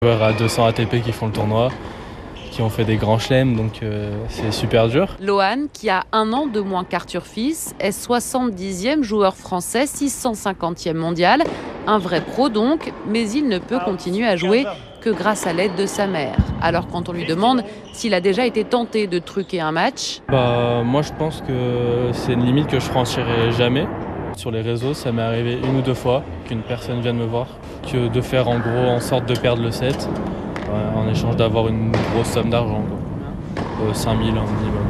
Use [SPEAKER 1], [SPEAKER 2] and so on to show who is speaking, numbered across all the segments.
[SPEAKER 1] Joueurs à 200 ATP qui font le tournoi, qui ont fait des grands chelems, donc c'est super dur.
[SPEAKER 2] Lohan, qui a 1 an de moins qu'Arthur Fils, est 70e joueur français, 650e mondial. Un vrai pro donc, mais il ne peut continuer à jouer que grâce à l'aide de sa mère. Alors quand on lui demande s'il a déjà été tenté de truquer un match...
[SPEAKER 1] Moi je pense que c'est une limite que je franchirai jamais. Sur les réseaux, ça m'est arrivé 1 ou 2 fois qu'une personne vienne me voir, que de faire en gros en sorte de perdre le set, en échange d'avoir une grosse somme d'argent, 5 000 un minimum.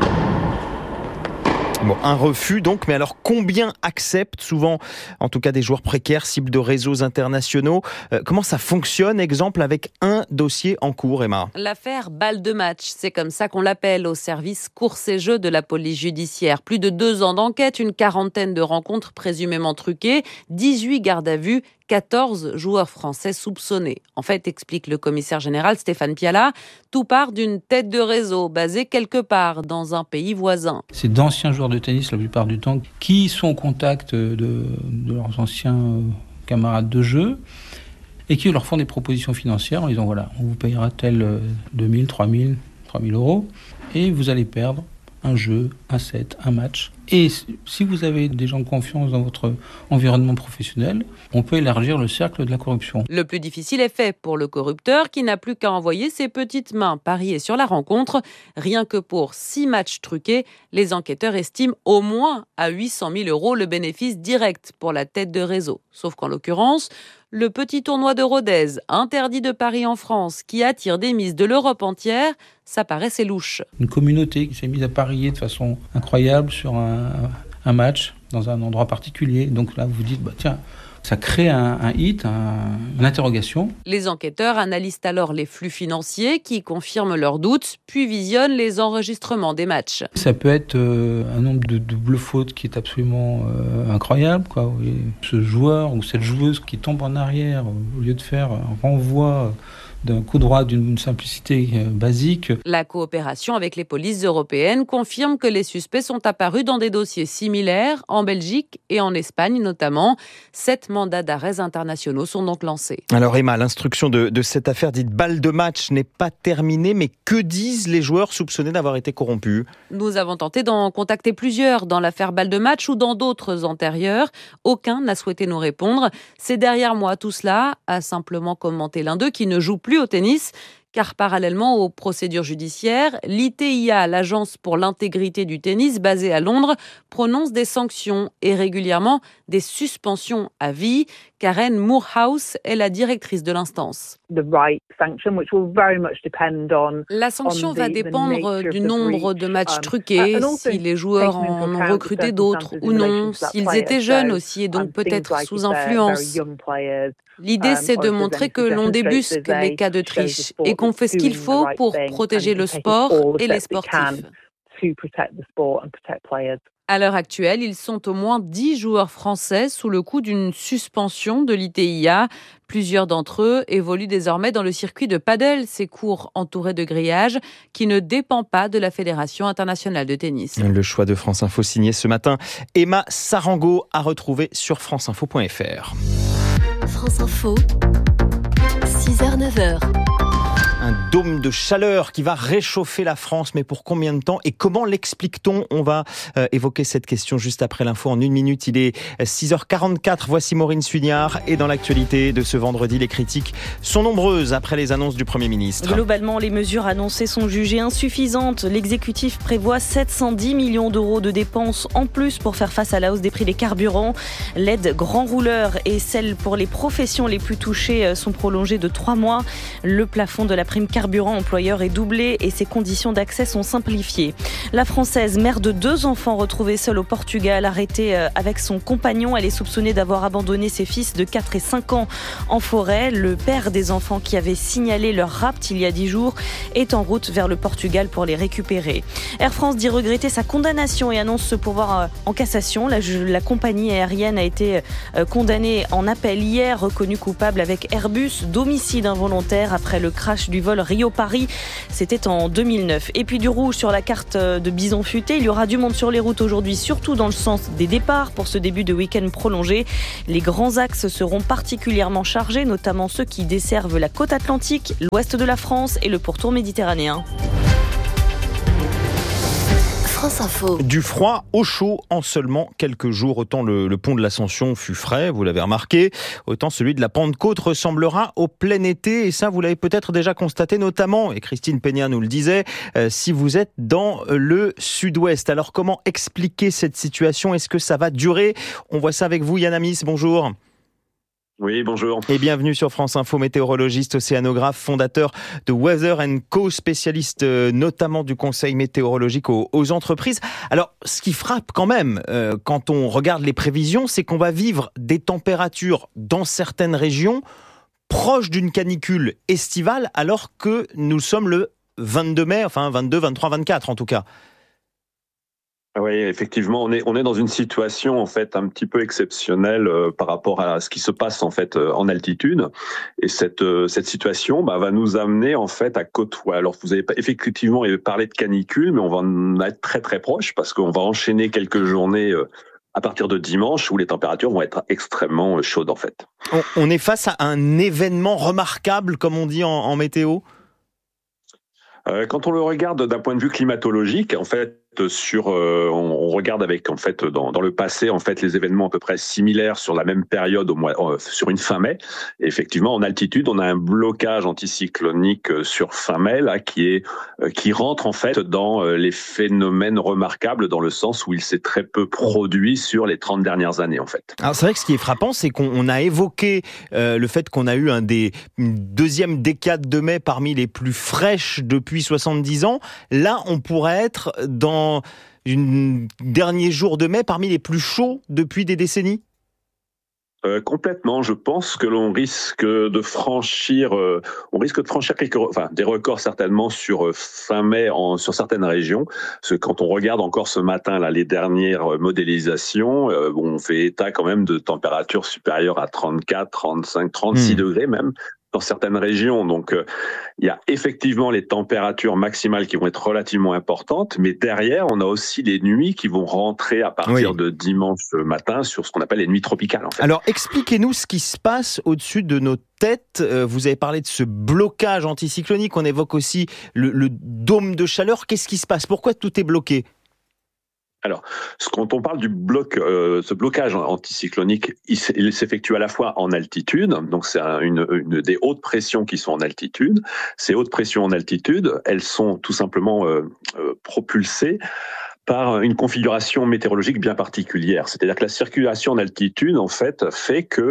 [SPEAKER 3] Bon, un refus donc, mais alors combien acceptent souvent, en tout cas des joueurs précaires, cibles de réseaux internationaux? Comment ça fonctionne, exemple, avec un dossier en cours, Emma?
[SPEAKER 2] L'affaire balle de match, c'est comme ça qu'on l'appelle au service courses et jeux de la police judiciaire. Plus de 2 ans d'enquête, une quarantaine de rencontres présumément truquées, 18 gardes à vue, 14 joueurs français soupçonnés. En fait, explique le commissaire général Stéphane Piala, tout part d'une tête de réseau basée quelque part dans un pays voisin.
[SPEAKER 4] C'est d'anciens joueurs de tennis la plupart du temps qui sont au contact de leurs anciens camarades de jeu et qui leur font des propositions financières en disant voilà, on vous payera tel 2 000, 3 000 euros et vous allez perdre un jeu, un set, un match. Et si vous avez des gens de confiance dans votre environnement professionnel, on peut élargir le cercle de la corruption.
[SPEAKER 2] Le plus difficile est fait pour le corrupteur qui n'a plus qu'à envoyer ses petites mains parier sur la rencontre. Rien que pour 6 matchs truqués, les enquêteurs estiment au moins à 800 000 euros le bénéfice direct pour la tête de réseau. Sauf qu'en l'occurrence, le petit tournoi de Rodez, interdit de paris en France, qui attire des mises de l'Europe entière, ça paraissait louche.
[SPEAKER 4] Une communauté qui s'est mise à parier de façon incroyable sur un match dans un endroit particulier. Donc là, vous vous dites, tiens, ça crée un hit, une interrogation.
[SPEAKER 2] Les enquêteurs analysent alors les flux financiers qui confirment leurs doutes, puis visionnent les enregistrements des matchs.
[SPEAKER 4] Ça peut être un nombre de doubles fautes qui est absolument incroyable, quoi. Ce joueur ou cette joueuse qui tombe en arrière au lieu de faire un renvoi d'un coup droit d'une simplicité basique.
[SPEAKER 2] La coopération avec les polices européennes confirme que les suspects sont apparus dans des dossiers similaires en Belgique et en Espagne notamment. 7 mandats d'arrêt internationaux sont donc lancés.
[SPEAKER 3] Alors Emma, l'instruction de cette affaire dite balle de match n'est pas terminée, mais que disent les joueurs soupçonnés d'avoir été corrompus?
[SPEAKER 2] Nous avons tenté d'en contacter plusieurs dans l'affaire balle de match ou dans d'autres antérieures. Aucun n'a souhaité nous répondre. C'est derrière moi tout cela, a simplement commenté l'un d'eux qui ne joue plus au tennis, car parallèlement aux procédures judiciaires, l'ITIA, l'Agence pour l'intégrité du tennis basée à Londres, prononce des sanctions et régulièrement des suspensions à vie. Karen Moorhouse est la directrice de l'instance. La sanction va dépendre du nombre de matchs truqués, si les joueurs en ont recruté d'autres ou non, s'ils étaient jeunes aussi et donc peut-être sous influence. L'idée, c'est de montrer que l'on débusque les cas de triche et qu'on fait ce qu'il faut pour protéger le sport et les sportifs. À l'heure actuelle, ils sont au moins 10 joueurs français sous le coup d'une suspension de l'ITIA. Plusieurs d'entre eux évoluent désormais dans le circuit de paddle, ces cours entourés de grillages qui ne dépend pas de la Fédération internationale de tennis.
[SPEAKER 3] Le choix de France Info signé ce matin. Emma Sarango à retrouver sur franceinfo.fr.
[SPEAKER 5] France Info, 6h-9h.
[SPEAKER 3] Un dôme de chaleur qui va réchauffer la France, mais pour combien de temps et comment l'explique-t-on? On va évoquer cette question juste après l'info en 1 minute. Il est 6h44, voici Maureen Suignard. Et dans l'actualité de ce vendredi, les critiques sont nombreuses après les annonces du Premier ministre.
[SPEAKER 6] Globalement, les mesures annoncées sont jugées insuffisantes. L'exécutif prévoit 710 millions d'euros de dépenses en plus pour faire face à la hausse des prix des carburants. L'aide grand rouleur et celle pour les professions les plus touchées sont prolongées de 3 mois. Le plafond de la prime carburant employeur est doublé et ses conditions d'accès sont simplifiées. La Française, mère de 2 enfants retrouvée seule au Portugal, arrêtée avec son compagnon. Elle est soupçonnée d'avoir abandonné ses fils de 4 et 5 ans en forêt. Le père des enfants qui avait signalé leur rapt il y a 10 jours est en route vers le Portugal pour les récupérer. Air France dit regretter sa condamnation et annonce se pourvoir en cassation. La compagnie aérienne a été condamnée en appel hier, reconnue coupable avec Airbus d'homicide involontaire après le crash du vol vol Rio-Paris. C'était en 2009. Et puis du rouge sur la carte de Bison Futé. Il y aura du monde sur les routes aujourd'hui, surtout dans le sens des départs pour ce début de week-end prolongé. Les grands axes seront particulièrement chargés, notamment ceux qui desservent la côte atlantique, l'ouest de la France et le pourtour méditerranéen.
[SPEAKER 5] France Info.
[SPEAKER 3] Du froid au chaud en seulement quelques jours. Autant le pont de l'Ascension fut frais, vous l'avez remarqué, autant celui de la Pentecôte ressemblera au plein été. Et ça, vous l'avez peut-être déjà constaté, notamment, et Christine Peña nous le disait, si vous êtes dans le sud-ouest. Alors comment expliquer cette situation ? Est-ce que ça va durer ? On voit ça avec vous, Yann Amis, bonjour.
[SPEAKER 7] Oui, bonjour.
[SPEAKER 3] Et bienvenue sur France Info, météorologiste, océanographe, fondateur de Weather & Co, spécialiste notamment du conseil météorologique aux entreprises. Alors, ce qui frappe quand même, quand on regarde les prévisions, c'est qu'on va vivre des températures dans certaines régions proches d'une canicule estivale, alors que nous sommes le 22 mai, enfin 22, 23, 24 en tout cas.
[SPEAKER 7] Oui, effectivement, on est dans une situation en fait un petit peu exceptionnelle par rapport à ce qui se passe en fait en altitude, et cette situation va nous amener en fait à côtoyer. Alors vous avez effectivement parlé de canicule, mais on va en être très très proche parce qu'on va enchaîner quelques journées à partir de dimanche où les températures vont être extrêmement chaudes en fait.
[SPEAKER 3] On est face à un événement remarquable, comme on dit en météo.
[SPEAKER 7] Quand on le regarde d'un point de vue climatologique, en fait, on regarde avec en fait dans le passé en fait les événements à peu près similaires sur la même période sur une fin mai. Et effectivement, en altitude, on a un blocage anticyclonique sur fin mai là qui rentre en fait dans les phénomènes remarquables dans le sens où il s'est très peu produit sur les 30 dernières années en fait.
[SPEAKER 3] Alors c'est vrai que ce qui est frappant, c'est qu'on a évoqué le fait qu'on a eu une deuxième décade de mai parmi les plus fraîches depuis 70 ans. Là, on pourrait être dans un dernier jour de mai parmi les plus chauds depuis des décennies.
[SPEAKER 7] Complètement. Je pense que l'on risque de franchir, des records certainement sur fin mai sur certaines régions. Parce que quand on regarde encore ce matin là les dernières modélisations, on fait état quand même de températures supérieures à 34, 35, 36 degrés même dans certaines régions. Donc, il y a effectivement les températures maximales qui vont être relativement importantes, mais derrière, on a aussi les nuits qui vont rentrer à partir de dimanche matin sur ce qu'on appelle les nuits tropicales. En fait.
[SPEAKER 3] Alors, expliquez-nous ce qui se passe au-dessus de nos têtes. Vous avez parlé de ce blocage anticyclonique. On évoque aussi le dôme de chaleur. Qu'est-ce qui se passe ? Pourquoi tout est bloqué ?
[SPEAKER 7] Alors, quand on parle du ce blocage anticyclonique, il s'effectue à la fois en altitude, donc c'est une des hautes pressions qui sont en altitude. Ces hautes pressions en altitude, elles sont tout simplement propulsées par une configuration météorologique bien particulière. C'est-à-dire que la circulation en altitude, en fait que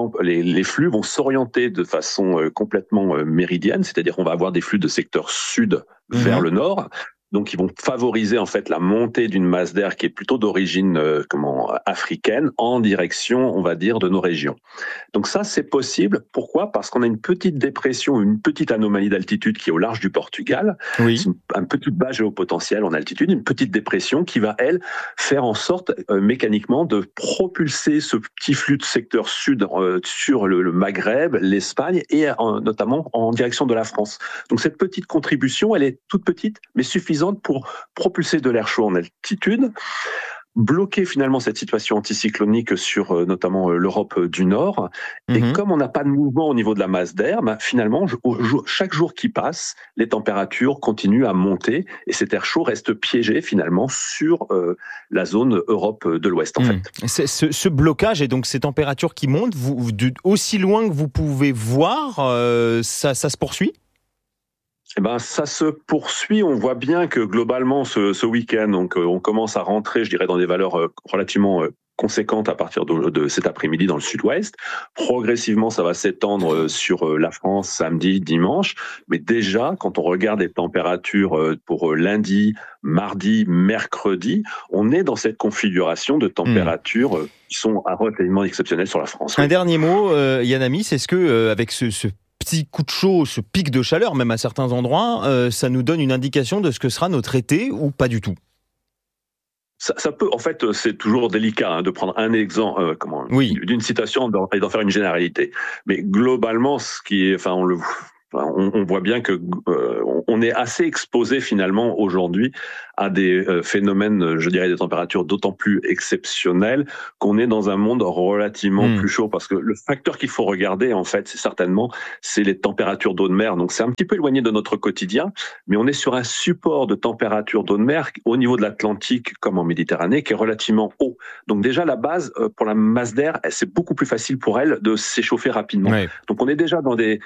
[SPEAKER 7] les flux vont s'orienter de façon complètement méridienne, c'est-à-dire qu'on va avoir des flux de secteur sud vers le nord. Donc, ils vont favoriser en fait la montée d'une masse d'air qui est plutôt d'origine africaine en direction, on va dire, de nos régions. Donc ça, c'est possible. Pourquoi ? Parce qu'on a une petite dépression, une petite anomalie d'altitude qui est au large du Portugal. Oui. C'est un petit bas géopotentiel en altitude, une petite dépression qui va, elle, faire en sorte mécaniquement de propulser ce petit flux de secteur sud sur le Maghreb, l'Espagne et notamment en direction de la France. Donc cette petite contribution, elle est toute petite, mais suffisante pour propulser de l'air chaud en altitude, bloquer finalement cette situation anticyclonique sur notamment l'Europe du Nord. Et comme on n'a pas de mouvement au niveau de la masse d'air, finalement, chaque jour qui passe, les températures continuent à monter et cet air chaud reste piégé finalement sur la zone Europe de l'Ouest en fait.
[SPEAKER 3] Ce blocage et donc ces températures qui montent, aussi loin que vous pouvez voir, ça se poursuit ?
[SPEAKER 7] Ça se poursuit. On voit bien que globalement ce week-end, donc on commence à rentrer, je dirais, dans des valeurs relativement conséquentes à partir de cet après-midi dans le sud-ouest. Progressivement, ça va s'étendre sur la France samedi, dimanche. Mais déjà, quand on regarde les températures pour lundi, mardi, mercredi, on est dans cette configuration de températures qui sont relativement exceptionnelles sur la France.
[SPEAKER 3] Un dernier mot, Yann Amis, est-ce que avec ce petit coup de chaud, ce pic de chaleur, même à certains endroits, ça nous donne une indication de ce que sera notre été ou pas du tout ?
[SPEAKER 7] Ça peut, en fait, c'est toujours délicat de prendre un exemple d'une citation et d'en faire une généralité. Mais globalement, On voit bien que on est assez exposé finalement aujourd'hui à des phénomènes, je dirais, des températures d'autant plus exceptionnelles qu'on est dans un monde relativement plus chaud. Parce que le facteur qu'il faut regarder, en fait, c'est les températures d'eau de mer. Donc c'est un petit peu éloigné de notre quotidien, mais on est sur un support de température d'eau de mer au niveau de l'Atlantique comme en Méditerranée qui est relativement haut. Donc déjà la base pour la masse d'air, c'est beaucoup plus facile pour elle de s'échauffer rapidement. Ouais. Donc on est déjà dans des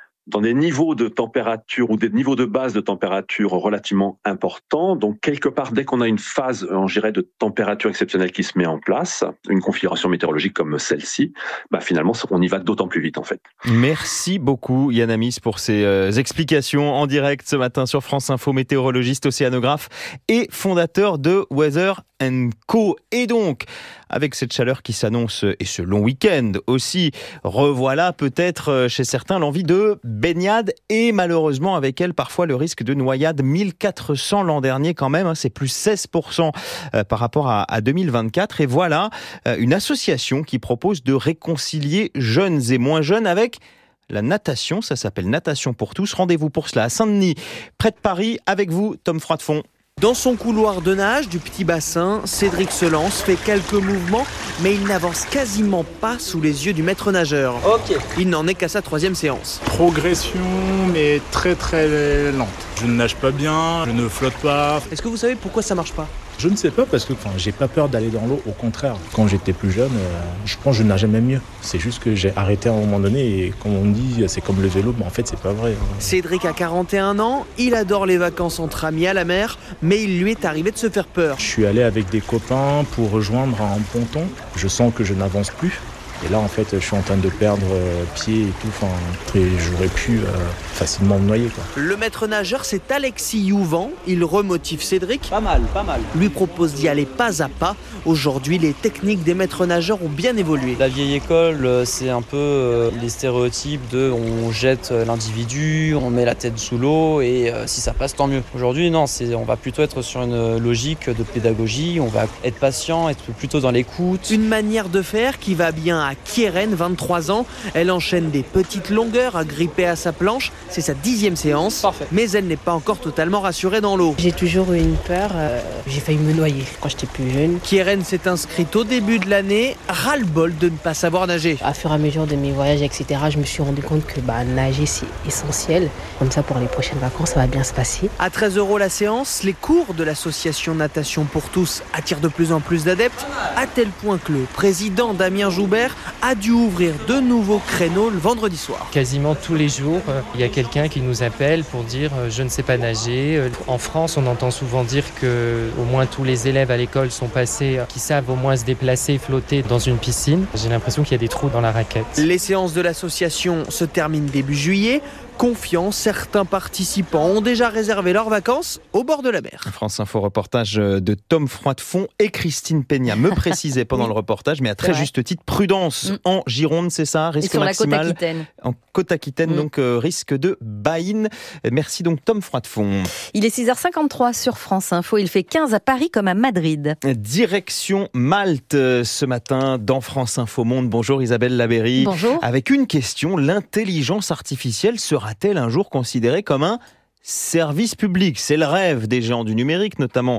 [SPEAKER 7] niveaux de température ou des niveaux de base de température relativement importants. Donc, quelque part, dès qu'on a une phase, je dirais, de température exceptionnelle qui se met en place, une configuration météorologique comme celle-ci, finalement, on y va d'autant plus vite, en fait.
[SPEAKER 3] Merci beaucoup, Yann Amis, pour ces explications en direct ce matin sur France Info, météorologiste, océanographe et fondateur de Weather & Co. Et donc, avec cette chaleur qui s'annonce et ce long week-end aussi, revoilà peut-être chez certains l'envie de baignade et malheureusement avec elle parfois le risque de noyade. 1400 l'an dernier quand même, c'est plus 16% par rapport à 2024. Et voilà une association qui propose de réconcilier jeunes et moins jeunes avec la natation. Ça s'appelle Natation pour tous. Rendez-vous pour cela à Saint-Denis, près de Paris, avec vous, Tom Froidefond.
[SPEAKER 8] Dans son couloir de nage du petit bassin, Cédric se lance, fait quelques mouvements, mais il n'avance quasiment pas sous les yeux du maître nageur. Ok. Il n'en est qu'à sa 3e séance.
[SPEAKER 9] Progression, mais très très lente. Je ne nage pas bien, je ne flotte pas.
[SPEAKER 8] Est-ce que vous savez pourquoi ça marche pas ?
[SPEAKER 9] Je ne sais pas parce que j'ai pas peur d'aller dans l'eau, au contraire. Quand j'étais plus jeune, je pense que je nageais même mieux. C'est juste que j'ai arrêté à un moment donné et comme on dit, c'est comme le vélo, mais en fait c'est pas vrai.
[SPEAKER 8] Cédric a 41 ans, il adore les vacances entre amis à la mer, mais il lui est arrivé de se faire peur.
[SPEAKER 9] Je suis allé avec des copains pour rejoindre un ponton. Je sens que je n'avance plus. Et là, en fait, je suis en train de perdre pied et tout. Et j'aurais pu facilement me noyer, quoi.
[SPEAKER 8] Le maître nageur, c'est Alexis Youvan. Il remotive Cédric. Pas mal. Lui propose d'y aller pas à pas. Aujourd'hui, les techniques des maîtres nageurs ont bien évolué.
[SPEAKER 10] La vieille école, c'est un peu les stéréotypes de on jette l'individu, on met la tête sous l'eau et si ça passe, tant mieux. Aujourd'hui, non, on va plutôt être sur une logique de pédagogie. On va être patient, être plutôt dans l'écoute.
[SPEAKER 8] Une manière de faire qui va bien à Kieran, 23 ans. Elle enchaîne des petites longueurs agrippée à sa planche. C'est sa 10e séance. Parfait. Mais elle n'est pas encore totalement rassurée dans l'eau.
[SPEAKER 11] J'ai toujours eu une peur. J'ai failli me noyer quand j'étais plus jeune.
[SPEAKER 8] Kieran s'est inscrite au début de l'année. Ras-le-bol de ne pas savoir nager.
[SPEAKER 11] À fur et à mesure de mes voyages, etc., je me suis rendu compte que nager, c'est essentiel. Comme ça, pour les prochaines vacances, ça va bien se passer.
[SPEAKER 8] À 13 € la séance, les cours de l'association Natation pour tous attirent de plus en plus d'adeptes, à tel point que le président Damien Joubert a dû ouvrir de nouveaux créneaux le vendredi soir.
[SPEAKER 12] Quasiment tous les jours, il y a quelqu'un qui nous appelle pour dire « je ne sais pas nager ». En France, on entend souvent dire que au moins tous les élèves à l'école sont passés, qui savent au moins se déplacer, flotter dans une piscine. J'ai l'impression qu'il y a des trous dans la raquette.
[SPEAKER 8] Les séances de l'association se terminent début juillet. Confiants, certains participants ont déjà réservé leurs vacances au bord de la mer.
[SPEAKER 3] France Info reportage de Tom Froidefond et Christine Peña me précisait pendant le reportage, mais à très juste titre, prudence en Gironde, c'est ça, risque
[SPEAKER 2] et sur
[SPEAKER 3] maximal.
[SPEAKER 2] La Côte-Aquitaine.
[SPEAKER 3] En Côte-Aquitaine, donc risque de baïne. Merci donc Tom Froidefond.
[SPEAKER 13] Il est 6h53 sur France Info, il fait 15 à Paris comme à Madrid.
[SPEAKER 3] Direction Malte ce matin dans France Info Monde. Bonjour Isabelle Labeyrie.
[SPEAKER 13] Bonjour.
[SPEAKER 3] Avec une question, l'intelligence artificielle sera-t-elle un jour considérée comme un service public? C'est le rêve des géants du numérique, notamment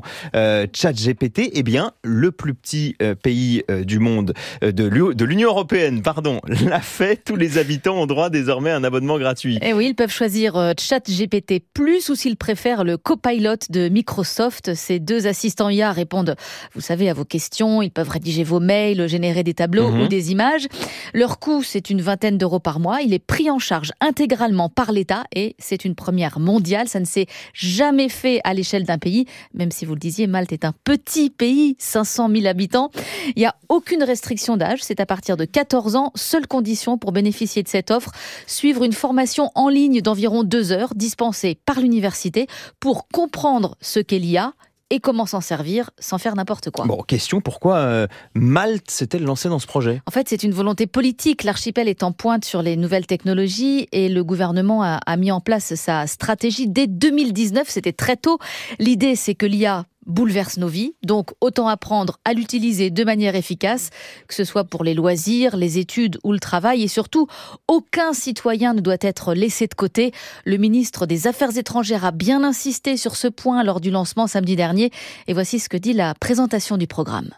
[SPEAKER 3] ChatGPT. Eh bien, le plus petit pays du monde, de l'Union européenne, l'a fait. Tous les habitants ont droit désormais à un abonnement gratuit.
[SPEAKER 13] Et oui, ils peuvent choisir ChatGPT+, ou s'ils préfèrent le Copilot de Microsoft. Ces deux assistants IA répondent, vous savez, à vos questions. Ils peuvent rédiger vos mails, générer des tableaux ou des images. Leur coût, c'est une vingtaine d'euros par mois. Il est pris en charge intégralement par l'État et c'est une première mondiale. Ça ne s'est jamais fait à l'échelle d'un pays, même si vous le disiez, Malte est un petit pays, 500 000 habitants. Il n'y a aucune restriction d'âge, c'est à partir de 14 ans. Seule condition pour bénéficier de cette offre, suivre une formation en ligne d'environ 2 heures, dispensée par l'université, pour comprendre ce qu'est l'IA et comment s'en servir sans faire n'importe quoi.
[SPEAKER 3] Bon, question, pourquoi Malte s'est-elle lancée dans ce projet ?
[SPEAKER 13] En fait, c'est une volonté politique. L'archipel est en pointe sur les nouvelles technologies et le gouvernement a mis en place sa stratégie dès 2019. C'était très tôt. L'idée, c'est que l'IA bouleverse nos vies, donc autant apprendre à l'utiliser de manière efficace, que ce soit pour les loisirs, les études ou le travail, et surtout, aucun citoyen ne doit être laissé de côté. Le ministre des Affaires étrangères a bien insisté sur ce point lors du lancement samedi dernier, et voici ce que dit la présentation du programme.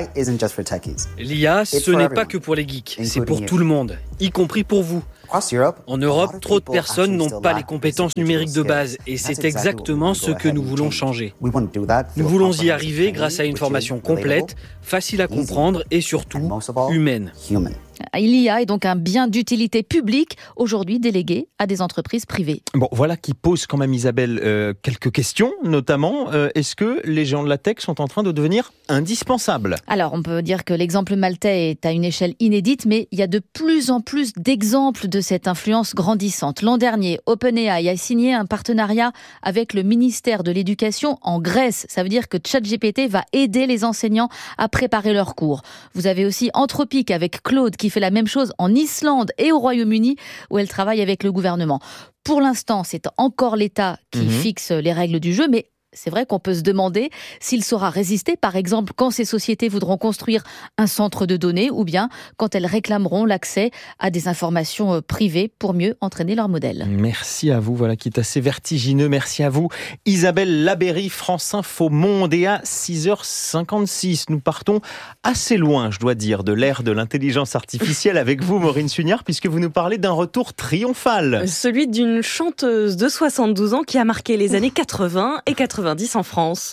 [SPEAKER 14] L'IA, ce n'est pas que pour les geeks, c'est pour tout le monde, y compris pour vous. En Europe, trop de personnes n'ont pas les compétences numériques de base et c'est exactement ce que nous voulons changer. Nous voulons y arriver grâce à une formation complète, facile à comprendre et surtout humaine.
[SPEAKER 13] L'IA est donc un bien d'utilité publique, aujourd'hui délégué à des entreprises privées.
[SPEAKER 3] Bon, voilà qui pose quand même, Isabelle, quelques questions, notamment, est-ce que les géants de la tech sont en train de devenir indispensables ?
[SPEAKER 13] Alors, on peut dire que l'exemple maltais est à une échelle inédite, mais il y a de plus en plus d'exemples de cette influence grandissante. L'an dernier, OpenAI a signé un partenariat avec le ministère de l'Éducation en Grèce. Ça veut dire que ChatGPT va aider les enseignants à préparer leurs cours. Vous avez aussi Anthropic avec Claude qui fait la même chose en Islande et au Royaume-Uni où elle travaille avec le gouvernement. Pour l'instant, c'est encore l'État qui fixe les règles du jeu, mais c'est vrai qu'on peut se demander s'il saura résister, par exemple, quand ces sociétés voudront construire un centre de données ou bien quand elles réclameront l'accès à des informations privées pour mieux entraîner leur modèle.
[SPEAKER 3] Merci à vous, voilà qui est assez vertigineux. Merci à vous, Isabelle Labeyrie, France Info Monde. Et à 6h56, nous partons assez loin, je dois dire, de l'ère de l'intelligence artificielle avec vous, Maureen Sugnard, puisque vous nous parlez d'un retour triomphal.
[SPEAKER 6] Celui d'une chanteuse de 72 ans qui a marqué les années 80 et 90 en France.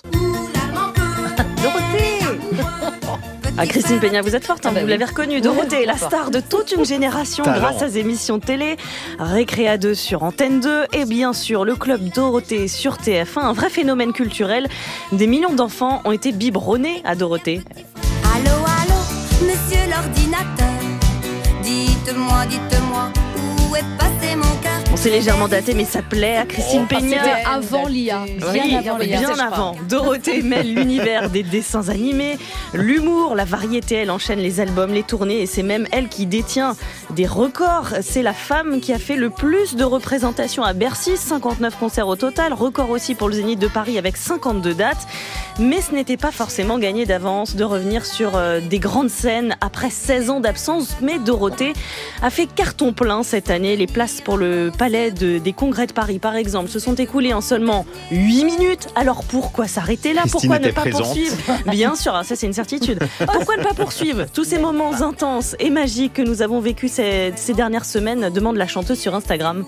[SPEAKER 6] Dorothée. Christine Peña, vous êtes forte, vous l'avez reconnue. Dorothée, la star de toute une génération grâce à ses émissions télé, Récréa 2 sur Antenne 2 et bien sûr le Club Dorothée sur TF1, un vrai phénomène culturel. Des millions d'enfants ont été biberonnés à Dorothée.
[SPEAKER 15] Allô, allô, monsieur l'ordinateur, dites-moi, où est passé mon cœur?
[SPEAKER 6] On s'est légèrement daté, mais ça plaît à Christine Peña.
[SPEAKER 13] C'était avant l'IA.
[SPEAKER 6] Bien avant. Dorothée mêle l'univers des dessins animés, l'humour, la variété. Elle enchaîne les albums, les tournées, et c'est même elle qui détient des records. C'est la femme qui a fait le plus de représentations à Bercy, 59 concerts au total. Record aussi pour le Zénith de Paris avec 52 dates. Mais ce n'était pas forcément gagné d'avance de revenir sur des grandes scènes après 16 ans d'absence. Mais Dorothée a fait carton plein cette année. Les places pour le Palais des Congrès de Paris, par exemple, se sont écoulées en seulement 8 minutes. Alors pourquoi s'arrêter là ? Pourquoi ne pas poursuivre ? Bien sûr, ça c'est une certitude. Pourquoi ne pas poursuivre tous ces moments intenses et magiques que nous avons vécus ces dernières semaines ? Demande la chanteuse sur Instagram.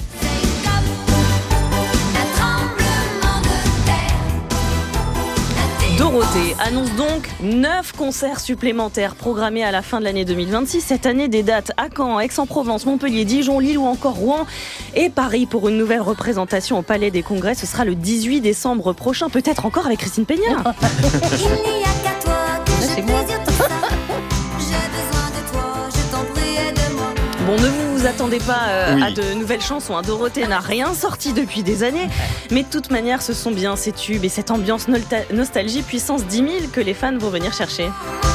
[SPEAKER 6] Dorothée annonce donc 9 concerts supplémentaires programmés à la fin de l'année 2026. Cette année, des dates à Caen, Aix-en-Provence, Montpellier, Dijon, Lille ou encore Rouen et Paris pour une nouvelle représentation au Palais des Congrès. Ce sera le 18 décembre prochain, peut-être encore avec Christine Peña.
[SPEAKER 15] Il n'y a qu'à toi que je mesure tout ça. J'ai besoin de toi, je t'en prie, aide-moi.
[SPEAKER 6] Bon, ne vous attendez pas à de nouvelles chansons. Dorothée n'a rien sorti depuis des années. Mais de toute manière, ce sont bien ces tubes et cette ambiance nostalgie puissance 10 000 que les fans vont venir chercher.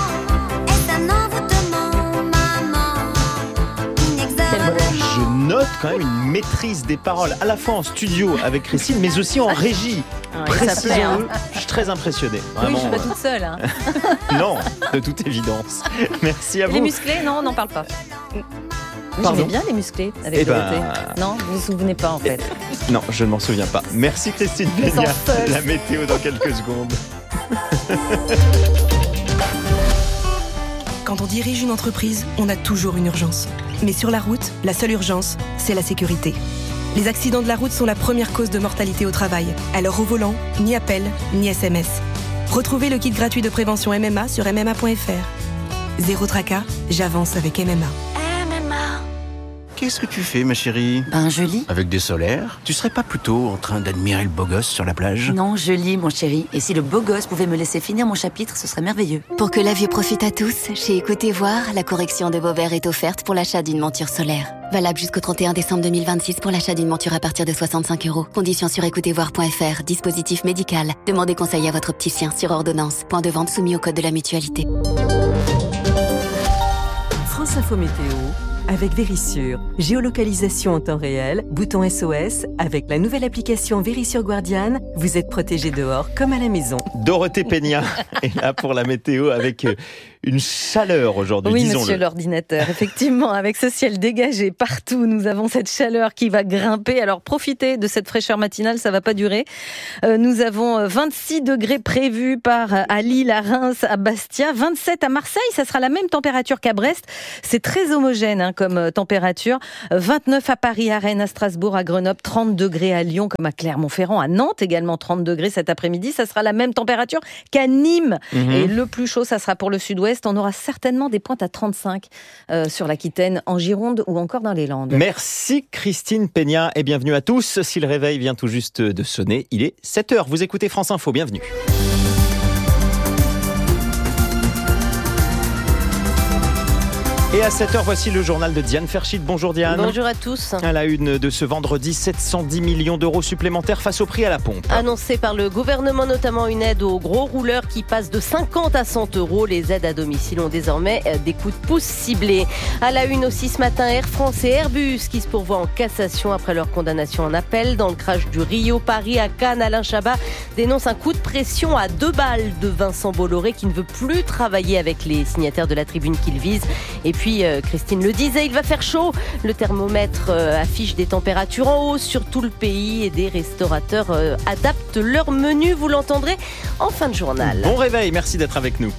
[SPEAKER 3] Je note quand même une maîtrise des paroles, à la fois en studio avec Christine, mais aussi en régie. Précisons-le, je suis très impressionné. Vraiment.
[SPEAKER 2] Oui, je suis pas toute seule. Hein.
[SPEAKER 3] Non, de toute évidence. Merci à vous.
[SPEAKER 2] Les musclés, non, on n'en parle pas. J'aimais bien les musclés avec Dorothée. Non, vous vous souvenez pas en fait.
[SPEAKER 3] Non, je ne m'en souviens pas. Merci Christine Peña. La météo dans quelques secondes.
[SPEAKER 16] Quand on dirige une entreprise, on a toujours une urgence. Mais sur la route, la seule urgence, c'est la sécurité. Les accidents de la route sont la première cause de mortalité au travail. Alors au volant, ni appel, ni SMS. Retrouvez le kit gratuit de prévention MMA sur MMA.fr. Zéro tracas, j'avance avec MMA.
[SPEAKER 17] Qu'est-ce que tu fais, ma chérie ?
[SPEAKER 18] Je lis.
[SPEAKER 17] Avec des solaires ? Tu serais pas plutôt en train d'admirer le beau gosse sur la plage ?
[SPEAKER 18] Non, je lis, mon chéri. Et si le beau gosse pouvait me laisser finir mon chapitre, ce serait merveilleux.
[SPEAKER 5] Pour que la vue profite à tous, chez Écoutez Voir, la correction de vos verres est offerte pour l'achat d'une monture solaire. Valable jusqu'au 31 décembre 2026 pour l'achat d'une monture à partir de 65 €. Conditions sur écoutezvoir.fr. Dispositif médical. Demandez conseil à votre opticien sur ordonnance. Point de vente soumis au code de la mutualité.
[SPEAKER 2] France Info Météo.
[SPEAKER 19] avec Vérissure. Géolocalisation en temps réel, bouton SOS. Avec la nouvelle application Vérissure Guardian, vous êtes protégé dehors comme à la maison.
[SPEAKER 3] Dorothée Pénia est là pour la météo avec une chaleur aujourd'hui,
[SPEAKER 20] oui,
[SPEAKER 3] disons-le.
[SPEAKER 20] monsieur l'ordinateur, effectivement, avec ce ciel dégagé partout, nous avons cette chaleur qui va grimper. Alors profitez de cette fraîcheur matinale, ça va pas durer. Nous avons 26 degrés prévus à Lille, à Reims, à Bastia, 27 à Marseille, ça sera la même température qu'à Brest. C'est très homogène comme température. 29 à Paris, à Rennes, à Strasbourg, à Grenoble, 30 degrés à Lyon, comme à Clermont-Ferrand, à Nantes également 30 degrés cet après-midi. Ça sera la même température qu'à Nîmes. Et le plus chaud, ça sera pour le sud-ouest. On aura certainement des pointes à 35 sur l'Aquitaine, en Gironde ou encore dans les Landes.
[SPEAKER 3] Merci Christine Pénia et bienvenue à tous. Si le réveil vient tout juste de sonner, il est 7h. Vous écoutez France Info, bienvenue. Et à 7h, voici le journal de Diane Ferchit. Bonjour Diane.
[SPEAKER 21] Bonjour à tous.
[SPEAKER 3] À la une de ce vendredi, 710 millions d'euros supplémentaires face au prix à la pompe.
[SPEAKER 21] Annoncé par le gouvernement, notamment une aide aux gros rouleurs qui passe de 50 à 100 euros. Les aides à domicile ont désormais des coups de pouce ciblés. À la une aussi ce matin, Air France et Airbus qui se pourvoient en cassation après leur condamnation en appel. Dans le crash du Rio-Paris à Cannes, Alain Chabat dénonce un coup de pression à 2 balles de Vincent Bolloré qui ne veut plus travailler avec les signataires de la tribune qu'il vise. Et puis, Christine le disait, il va faire chaud. Le thermomètre affiche des températures en hausse sur tout le pays et des restaurateurs adaptent leur menu. Vous l'entendrez en fin de journal.
[SPEAKER 3] Bon réveil, merci d'être avec nous.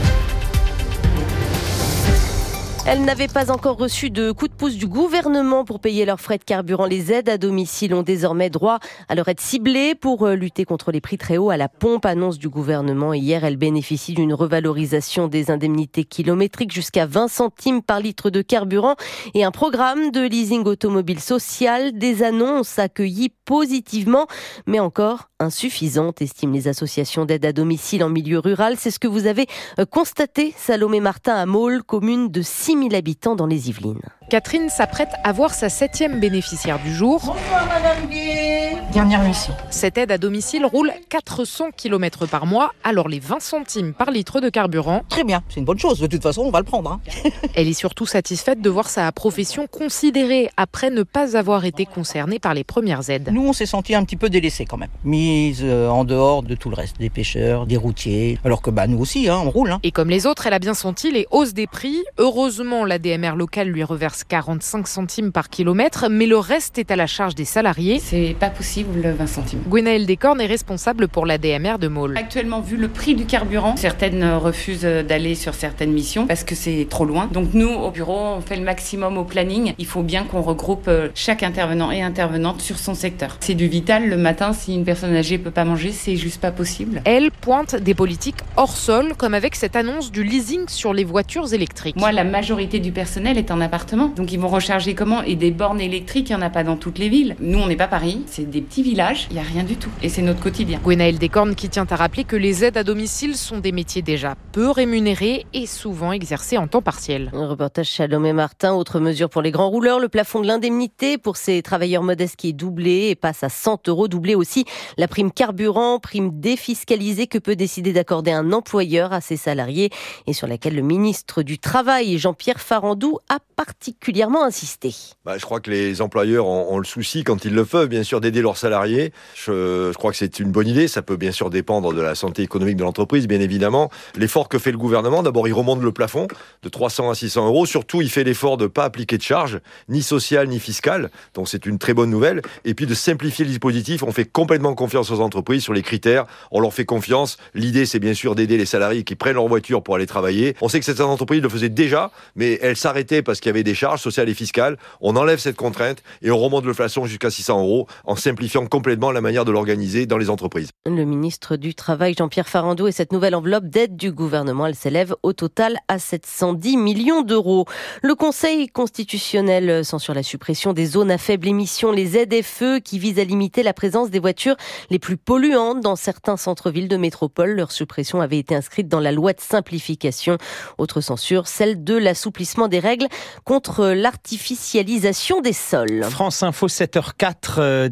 [SPEAKER 21] Elles n'avaient pas encore reçu de coup de pouce du gouvernement pour payer leurs frais de carburant. Les aides à domicile ont désormais droit à leur aide ciblée pour lutter contre les prix très hauts à la pompe. Annonce du gouvernement hier, elles bénéficient d'une revalorisation des indemnités kilométriques jusqu'à 20 centimes par litre de carburant et un programme de leasing automobile social. Des annonces accueillies positivement, mais encore insuffisantes, estiment les associations d'aide à domicile en milieu rural. C'est ce que vous avez constaté, Salomé Martin, à Maule, commune de 6 000 habitants dans les Yvelines.
[SPEAKER 22] Catherine s'apprête à voir sa 7e bénéficiaire du jour.
[SPEAKER 23] Bonsoir Madame Gué. Dernière mission.
[SPEAKER 22] Cette aide à domicile roule 400 km par mois, alors les 20 centimes par litre de carburant.
[SPEAKER 23] Très bien, c'est une bonne chose, de toute façon on va le prendre.
[SPEAKER 22] Elle est surtout satisfaite de voir sa profession considérée après ne pas avoir été concernée par les premières aides.
[SPEAKER 23] Nous on s'est sentis un petit peu délaissés quand même, mise en dehors de tout le reste, des pêcheurs, des routiers, alors que nous aussi on roule.
[SPEAKER 22] Et comme les autres, elle a bien senti les hausses des prix. Heureusement, la DMR locale lui reverse 45 centimes par kilomètre, mais le reste est à la charge des salariés.
[SPEAKER 24] C'est pas possible, 20 centimes.
[SPEAKER 22] Gwenaëlle Descornes est responsable pour la DMR de Maule.
[SPEAKER 24] Actuellement, vu le prix du carburant, certaines refusent d'aller sur certaines missions parce que c'est trop loin. Donc nous, au bureau, on fait le maximum au planning. Il faut bien qu'on regroupe chaque intervenant et intervenante sur son secteur. C'est du vital. Le matin, si une personne âgée peut pas manger, c'est juste pas possible.
[SPEAKER 22] Elle pointe des politiques hors sol, comme avec cette annonce du leasing sur les voitures électriques.
[SPEAKER 24] Moi, la majorité du personnel est en appartement. Donc ils vont recharger comment ? Et des bornes électriques, il n'y en a pas dans toutes les villes. Nous, on n'est pas Paris, c'est des petits villages, il n'y a rien du tout. Et c'est notre quotidien.
[SPEAKER 22] Gwenaëlle Descornes qui tient à rappeler que les aides à domicile sont des métiers déjà peu rémunérés et souvent exercés en temps partiel.
[SPEAKER 21] Un reportage Salomé Martin. Autre mesure pour les grands rouleurs, le plafond de l'indemnité pour ces travailleurs modestes qui est doublé et passe à 100 euros. Doublé aussi la prime carburant, prime défiscalisée que peut décider d'accorder un employeur à ses salariés et sur laquelle le ministre du Travail, Jean-Pierre Farandou, a particulièrement insisté.
[SPEAKER 25] Je crois que les employeurs ont le souci, quand ils le peuvent, bien sûr, d'aider leurs salariés. Je crois que c'est une bonne idée. Ça peut bien sûr dépendre de la santé économique de l'entreprise, bien évidemment. L'effort que fait le gouvernement, d'abord, il remonte le plafond de 300 à 600 euros. Surtout, il fait l'effort de ne pas appliquer de charges, ni sociales, ni fiscales. Donc, c'est une très bonne nouvelle. Et puis, de simplifier le dispositif. On fait complètement confiance aux entreprises sur les critères. On leur fait confiance. L'idée, c'est bien sûr d'aider les salariés qui prennent leur voiture pour aller travailler. On sait que certaines entreprises le faisaient déjà, mais elles s'arrêtaient parce qu'il y avait des charges sociales et fiscales. On enlève cette contrainte et on remonte le plafond jusqu'à 600 euros en simplifiant complètement la manière de l'organiser dans les entreprises.
[SPEAKER 21] Le ministre du Travail, Jean-Pierre Farandou, et cette nouvelle enveloppe d'aide du gouvernement, elle s'élève au total à 710 millions d'euros. Le Conseil constitutionnel censure la suppression des zones à faible émission, les ZFE, qui visent à limiter la présence des voitures les plus polluantes dans certains centres-villes de métropole. Leur suppression avait été inscrite dans la loi de simplification. Autre censure, celle de l'assouplissement des règles contre l'artificialisation des sols.
[SPEAKER 3] France Info 7h04, Diane Ferry.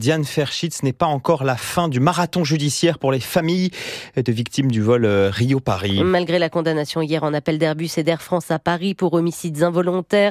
[SPEAKER 3] Berchit, ce n'est pas encore la fin du marathon judiciaire pour les familles de victimes du vol Rio-Paris.
[SPEAKER 21] Malgré la condamnation hier en appel d'Airbus et d'Air France à Paris pour homicides involontaires,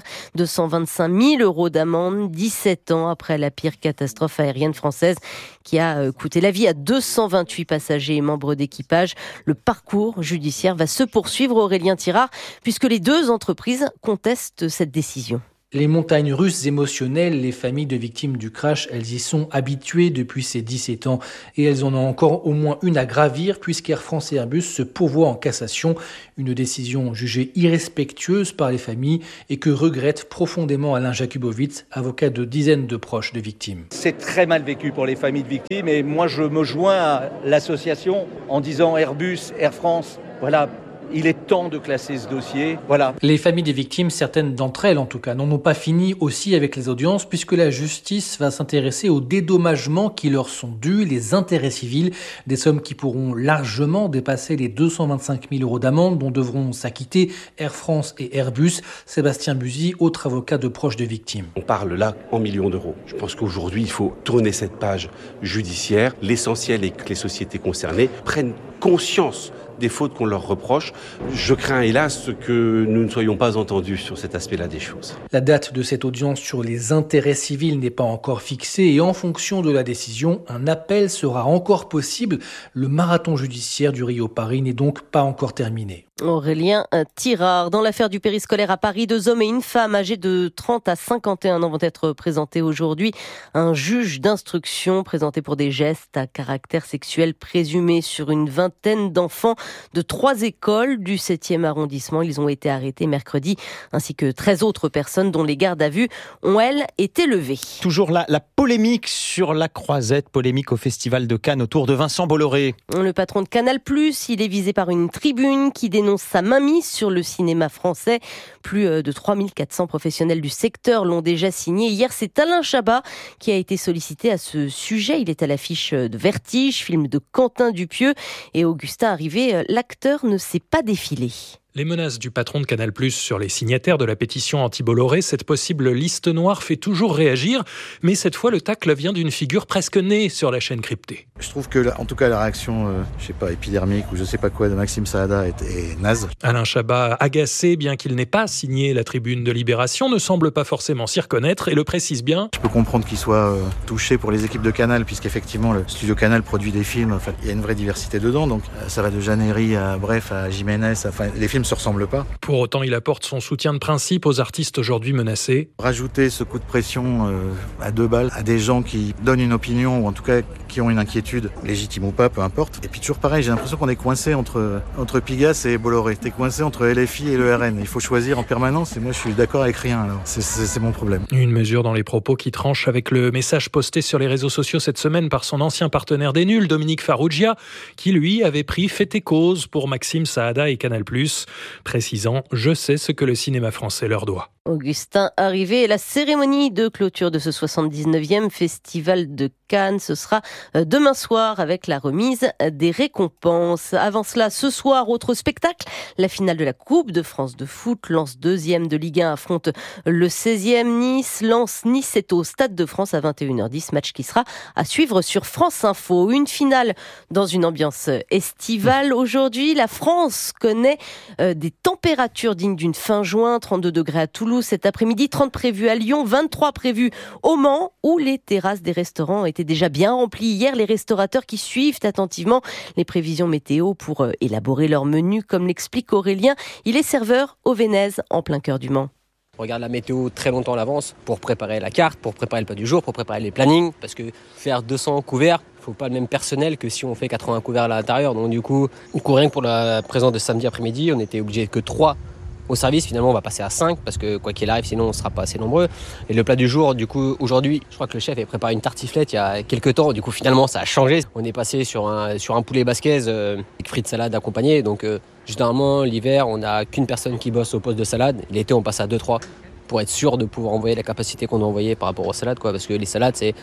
[SPEAKER 21] 225 000 € d'amende, 17 ans après la pire catastrophe aérienne française qui a coûté la vie à 228 passagers et membres d'équipage. Le parcours judiciaire va se poursuivre, Aurélien Tirard, puisque les deux entreprises contestent cette décision.
[SPEAKER 1] Les montagnes russes émotionnelles, les familles de victimes du crash, elles y sont habituées depuis ces 17 ans et elles en ont encore au moins une à gravir puisqu'Air France et Airbus se pourvoient en cassation. Une décision jugée irrespectueuse par les familles et que regrette profondément Alain Jakubowicz, avocat de dizaines de proches de victimes.
[SPEAKER 4] C'est très mal vécu pour les familles de victimes et moi je me joins à l'association en disant Airbus, Air France, voilà. Il est temps de classer ce dossier. Voilà.
[SPEAKER 1] Les familles des victimes, certaines d'entre elles en tout cas, n'en ont pas fini aussi avec les audiences puisque la justice va s'intéresser aux dédommagements qui leur sont dus, les intérêts civils, des sommes qui pourront largement dépasser les 225 000 € d'amende dont devront s'acquitter Air France et Airbus. Sébastien Buzy, autre avocat de proches de victimes.
[SPEAKER 7] On parle là en millions d'euros. Je pense qu'aujourd'hui, il faut tourner cette page judiciaire. L'essentiel est que les sociétés concernées prennent conscience des fautes qu'on leur reproche. Je crains hélas que nous ne soyons pas entendus sur cet aspect-là des choses.
[SPEAKER 1] La date de cette audience sur les intérêts civils n'est pas encore fixée et en fonction de la décision, un appel sera encore possible. Le marathon judiciaire du Rio-Paris n'est donc pas encore terminé.
[SPEAKER 21] Aurélien Tirard. Dans l'affaire du périscolaire à Paris, 2 hommes et une femme âgés de 30 à 51 ans vont être présentés aujourd'hui. Un juge d'instruction présenté pour des gestes à caractère sexuel présumé sur une vingtaine d'enfants de 3 écoles du 7e arrondissement. Ils ont été arrêtés mercredi, ainsi que 13 autres personnes dont les gardes à vue ont, elles, été levées.
[SPEAKER 3] Toujours la polémique sur la Croisette, polémique au Festival de Cannes autour de Vincent Bolloré.
[SPEAKER 21] Le patron de Canal+, il est visé par une tribune qui dénonce sa mainmise sur le cinéma français. Plus de 3400 professionnels du secteur l'ont déjà signé. Hier, c'est Alain Chabat qui a été sollicité à ce sujet. Il est à l'affiche de Vertige, film de Quentin Dupieux. Et Augustin Arrivé, l'acteur ne s'est pas défilé.
[SPEAKER 9] Les menaces du patron de Canal+ sur les signataires de la pétition anti-Bolloré, cette possible liste noire fait toujours réagir, mais cette fois le tacle vient d'une figure presque née sur la chaîne cryptée.
[SPEAKER 10] Je trouve que, en tout cas, la réaction, épidermique ou je sais pas quoi de Maxime Saada est naze.
[SPEAKER 9] Alain Chabat, agacé, bien qu'il n'ait pas signé la tribune de Libération, ne semble pas forcément s'y reconnaître et le précise bien.
[SPEAKER 10] Je peux comprendre qu'il soit touché pour les équipes de Canal, puisqu'effectivement le studio Canal produit des films, enfin, il y a une vraie diversité dedans, donc ça va de Jeannery à Jiménez, enfin les films se ressemblent pas.
[SPEAKER 9] Pour autant, il apporte son soutien de principe aux artistes aujourd'hui menacés.
[SPEAKER 10] Rajouter ce coup de pression à 2 balles à des gens qui donnent une opinion ou en tout cas qui ont une inquiétude, légitime ou pas, peu importe. Et puis toujours pareil, j'ai l'impression qu'on est coincé entre Pigasse et Bolloré. T'es coincé entre LFI et le RN. Il faut choisir en permanence et moi je suis d'accord avec rien. Alors c'est mon problème.
[SPEAKER 9] Une mesure dans les propos qui tranche avec le message posté sur les réseaux sociaux cette semaine par son ancien partenaire des nuls, Dominique Farrugia, qui lui avait pris fait et cause pour Maxime Saada et Canal+, précisant « Je sais ce que le cinéma français leur doit ».
[SPEAKER 21] Augustin Arrivé et la cérémonie de clôture de ce 79e Festival de Cannes, ce sera demain soir avec la remise des récompenses. Avant cela, ce soir, autre spectacle, la finale de la Coupe de France de foot. Lens 2e de Ligue 1 affronte le 16e Nice. Nice est au Stade de France à 21h10, match qui sera à suivre sur France Info. Une finale dans une ambiance estivale. Aujourd'hui, la France connaît des températures dignes d'une fin juin, 32 degrés à Toulouse cet après-midi, 30 prévus à Lyon, 23 prévus au Mans, où les terrasses des restaurants étaient déjà bien remplies hier. Les restaurateurs qui suivent attentivement les prévisions météo pour élaborer leur menu, comme l'explique Aurélien. Il est serveur au Vénez, en plein cœur du Mans.
[SPEAKER 26] On regarde la météo très longtemps à l'avance pour préparer la carte, pour préparer le plat du jour, pour préparer les plannings, parce que faire 200 couverts, il ne faut pas le même personnel que si on fait 80 couverts à l'intérieur. Donc du coup, rien que pour la présence de samedi après-midi, on était obligé que 3 au service. Finalement, on va passer à 5 parce que quoi qu'il arrive, sinon on ne sera pas assez nombreux. Et le plat du jour, du coup, aujourd'hui, je crois que le chef avait préparé une tartiflette il y a quelques temps. Du coup, finalement, ça a changé. On est passé sur un poulet basquaise avec frites salade accompagnées. Donc, généralement, l'hiver, on n'a qu'une personne qui bosse au poste de salade. L'été, on passe à 2-3 pour être sûr de pouvoir envoyer la capacité qu'on doit envoyer par rapport aux salades, quoi. Parce que les salades, c'est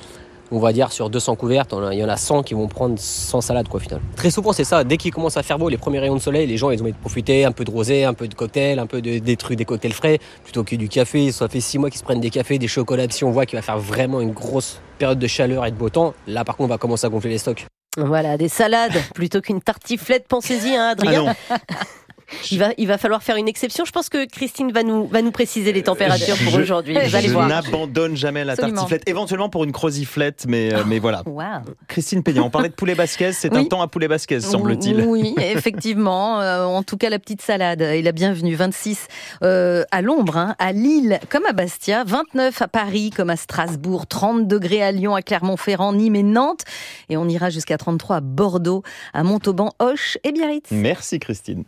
[SPEAKER 26] On va dire sur 200 couvertes, il y en a 100 qui vont prendre 100 salades quoi, au final. Très souvent c'est ça, dès qu'il commence à faire beau, les premiers rayons de soleil, les gens ils ont envie de profiter, un peu de rosé, un peu de cocktail, un peu des cocktails frais, plutôt que du café. Ça fait 6 mois qu'ils se prennent des cafés, des chocolats. Si on voit qu'il va faire vraiment une grosse période de chaleur et de beau temps, là par contre on va commencer à gonfler les stocks.
[SPEAKER 21] Voilà, des salades plutôt qu'une tartiflette, pensez-y, hein, Adrien. Il va falloir faire une exception. Je pense que Christine va nous préciser les températures pour aujourd'hui. Vous allez voir.
[SPEAKER 3] Je n'abandonne jamais la tartiflette, éventuellement pour une croziflette, mais voilà.
[SPEAKER 20] Wow.
[SPEAKER 3] Christine Pénian, on parlait de poulet basquez, c'est un temps à poulet basquez, semble-t-il.
[SPEAKER 20] Oui, effectivement. En tout cas, la petite salade est la bienvenue. 26 à l'ombre, à Lille comme à Bastia, 29 à Paris comme à Strasbourg, 30 degrés à Lyon, à Clermont-Ferrand, Nîmes et Nantes. Et on ira jusqu'à 33 à Bordeaux, à Montauban, Auch et Biarritz.
[SPEAKER 3] Merci Christine.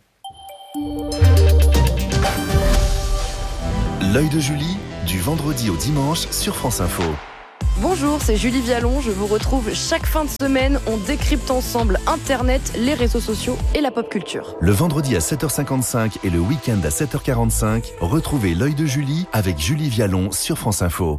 [SPEAKER 8] L'œil de Julie, du vendredi au dimanche sur France Info.
[SPEAKER 11] Bonjour, c'est Julie Vialon, je vous retrouve chaque fin de semaine. On décrypte ensemble Internet, les réseaux sociaux et la pop culture.
[SPEAKER 8] Le vendredi à 7h55 et le week-end à 7h45, retrouvez l'œil de Julie avec Julie Vialon sur France Info.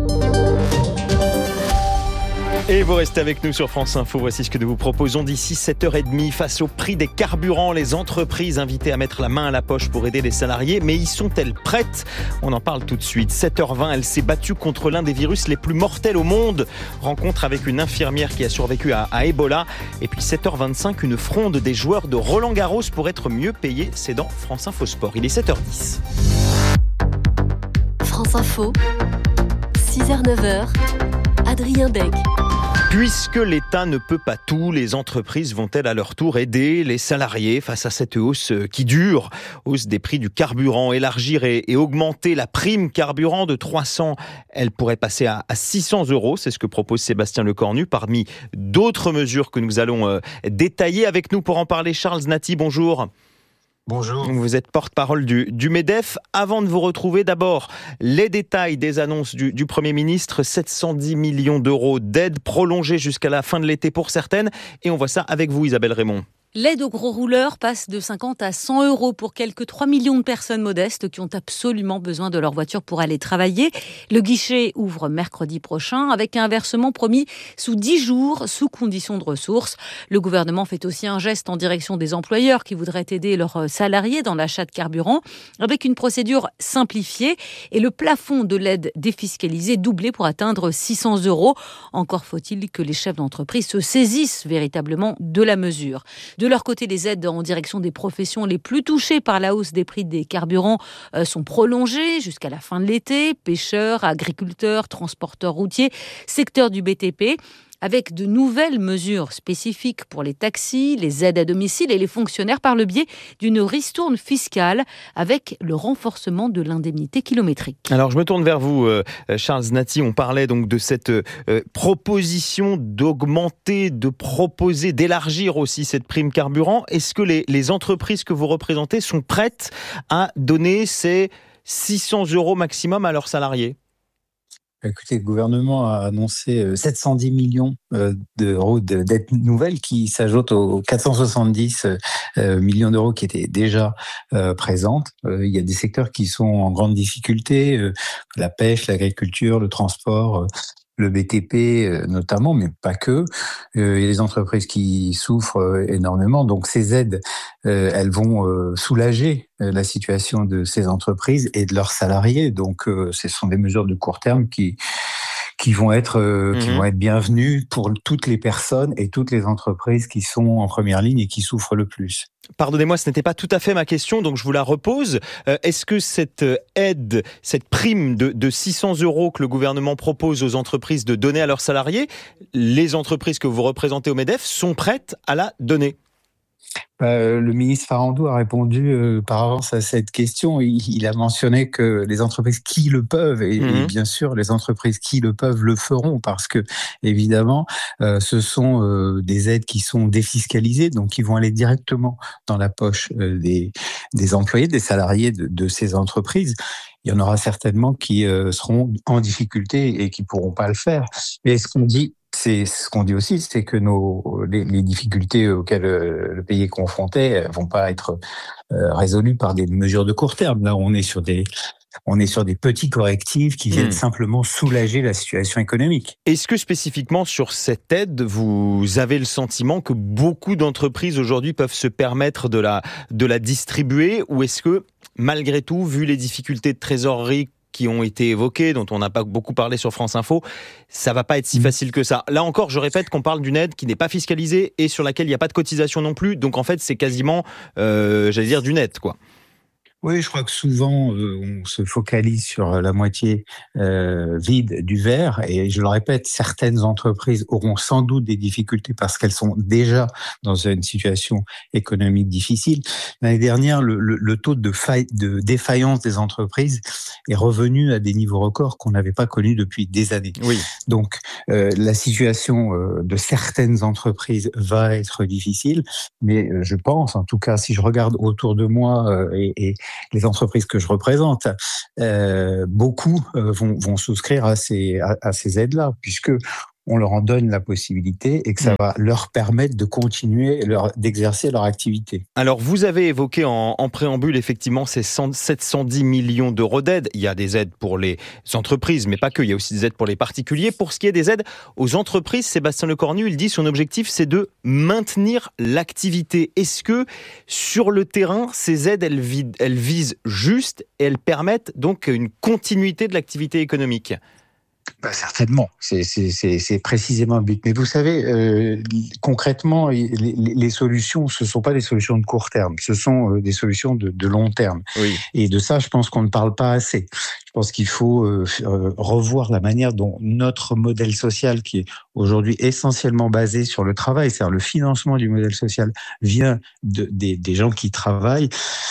[SPEAKER 3] Et vous restez avec nous sur France Info. Voici ce que nous vous proposons d'ici 7h30. Face au prix des carburants, les entreprises invitées à mettre la main à la poche pour aider les salariés. Mais y sont-elles prêtes ? On en parle tout de suite. 7h20, elle s'est battue contre l'un des virus les plus mortels au monde. Rencontre avec une infirmière qui a survécu à Ebola. Et puis 7h25, une fronde des joueurs de Roland-Garros pour être mieux payés. C'est dans France Info Sport. Il est 7h10.
[SPEAKER 5] France Info, 6h-9h, Adrien Dec.
[SPEAKER 3] Puisque l'État ne peut pas tout, les entreprises vont-elles à leur tour aider les salariés face à cette hausse qui dure ? Hausse des prix du carburant, élargir et augmenter la prime carburant de 300, elle pourrait passer à 600 €, c'est ce que propose Sébastien Lecornu, parmi d'autres mesures que nous allons détailler. Avec nous pour en parler, Charles Naty, bonjour.
[SPEAKER 12] Bonjour.
[SPEAKER 3] Vous êtes porte-parole du MEDEF. Avant de vous retrouver, d'abord, les détails des annonces du Premier ministre. 710 millions d'euros d'aide prolongée jusqu'à la fin de l'été pour certaines. Et on voit ça avec vous, Isabelle Raymond.
[SPEAKER 13] L'aide aux gros rouleurs passe de 50 à 100 € pour quelques 3 millions de personnes modestes qui ont absolument besoin de leur voiture pour aller travailler. Le guichet ouvre mercredi prochain avec un versement promis sous 10 jours, sous condition de ressources. Le gouvernement fait aussi un geste en direction des employeurs qui voudraient aider leurs salariés dans l'achat de carburant avec une procédure simplifiée et le plafond de l'aide défiscalisée doublé pour atteindre 600 €. Encore faut-il que les chefs d'entreprise se saisissent véritablement de la mesure. De leur côté, les aides en direction des professions les plus touchées par la hausse des prix des carburants sont prolongées jusqu'à la fin de l'été. Pêcheurs, agriculteurs, transporteurs routiers, secteur du BTP. Avec de nouvelles mesures spécifiques pour les taxis, les aides à domicile et les fonctionnaires par le biais d'une ristourne fiscale avec le renforcement de l'indemnité kilométrique.
[SPEAKER 3] Alors je me tourne vers vous, Charles Naty. On parlait donc de cette proposition d'augmenter, de proposer, d'élargir aussi cette prime carburant. Est-ce que les entreprises que vous représentez sont prêtes à donner ces 600 € maximum à leurs salariés ?
[SPEAKER 12] Écoutez, le gouvernement a annoncé 710 millions d'euros d'aides nouvelles qui s'ajoutent aux 470 millions d'euros qui étaient déjà présentes. Il y a des secteurs qui sont en grande difficulté, la pêche, l'agriculture, le transport, le BTP notamment, mais pas que. Il y a des entreprises qui souffrent énormément. Donc ces aides, elles vont soulager la situation de ces entreprises et de leurs salariés. Donc ce sont des mesures de court terme qui vont être bienvenues pour toutes les personnes et toutes les entreprises qui sont en première ligne et qui souffrent le plus.
[SPEAKER 3] Pardonnez-moi, ce n'était pas tout à fait ma question, donc je vous la repose. Est-ce que cette aide, cette prime de 600 € que le gouvernement propose aux entreprises de donner à leurs salariés, les entreprises que vous représentez au MEDEF sont prêtes à la donner ?
[SPEAKER 12] Le ministre Farandou a répondu par avance à cette question. Il a mentionné que les entreprises qui le peuvent, et bien sûr les entreprises qui le peuvent le feront, parce que évidemment ce sont des aides qui sont défiscalisées, donc qui vont aller directement dans la poche des employés, des salariés de ces entreprises. Il y en aura certainement qui seront en difficulté et qui pourront pas le faire. Mais ce qu'on dit aussi, c'est que les difficultés auxquelles le pays est confronté vont pas être résolues par des mesures de court terme. Là, on est sur des On est sur des petits correctifs qui viennent simplement soulager la situation économique.
[SPEAKER 3] Est-ce que spécifiquement sur cette aide, vous avez le sentiment que beaucoup d'entreprises aujourd'hui peuvent se permettre de la distribuer, ou est-ce que malgré tout, vu les difficultés de trésorerie qui ont été évoquées, dont on n'a pas beaucoup parlé sur France Info, ça va pas être si facile que ça. Là encore, je répète qu'on parle d'une aide qui n'est pas fiscalisée et sur laquelle il n'y a pas de cotisation non plus. Donc en fait, c'est quasiment, j'allais dire, du net, quoi.
[SPEAKER 12] Oui, je crois que souvent, on se focalise sur la moitié vide du verre. Et je le répète, certaines entreprises auront sans doute des difficultés parce qu'elles sont déjà dans une situation économique difficile. L'année dernière, le taux de défaillance des entreprises est revenu à des niveaux records qu'on n'avait pas connus depuis des années.
[SPEAKER 3] Oui.
[SPEAKER 12] Donc, la situation de certaines entreprises va être difficile. Mais je pense, en tout cas, si je regarde autour de moi et les entreprises que je représente, beaucoup vont souscrire à ces aides-là, puisque on leur en donne la possibilité et que ça va leur permettre de continuer d'exercer leur activité.
[SPEAKER 3] Alors, vous avez évoqué en préambule, effectivement, ces 710 millions d'euros d'aide. Il y a des aides pour les entreprises, mais pas que. Il y a aussi des aides pour les particuliers. Pour ce qui est des aides aux entreprises, Sébastien Lecornu, il dit son objectif, c'est de maintenir l'activité. Est-ce que, sur le terrain, ces aides, elles visent juste et elles permettent donc une continuité de l'activité économique ?
[SPEAKER 12] Certainement, c'est précisément le but. Mais vous savez, concrètement, les solutions, ce ne sont pas des solutions de court terme, ce sont des solutions de long terme. Oui. Et de ça, je pense qu'on ne parle pas assez. Je pense qu'il faut revoir la manière dont notre modèle social, qui est aujourd'hui essentiellement basé sur le travail, c'est-à-dire le financement du modèle social vient des gens qui travaillent,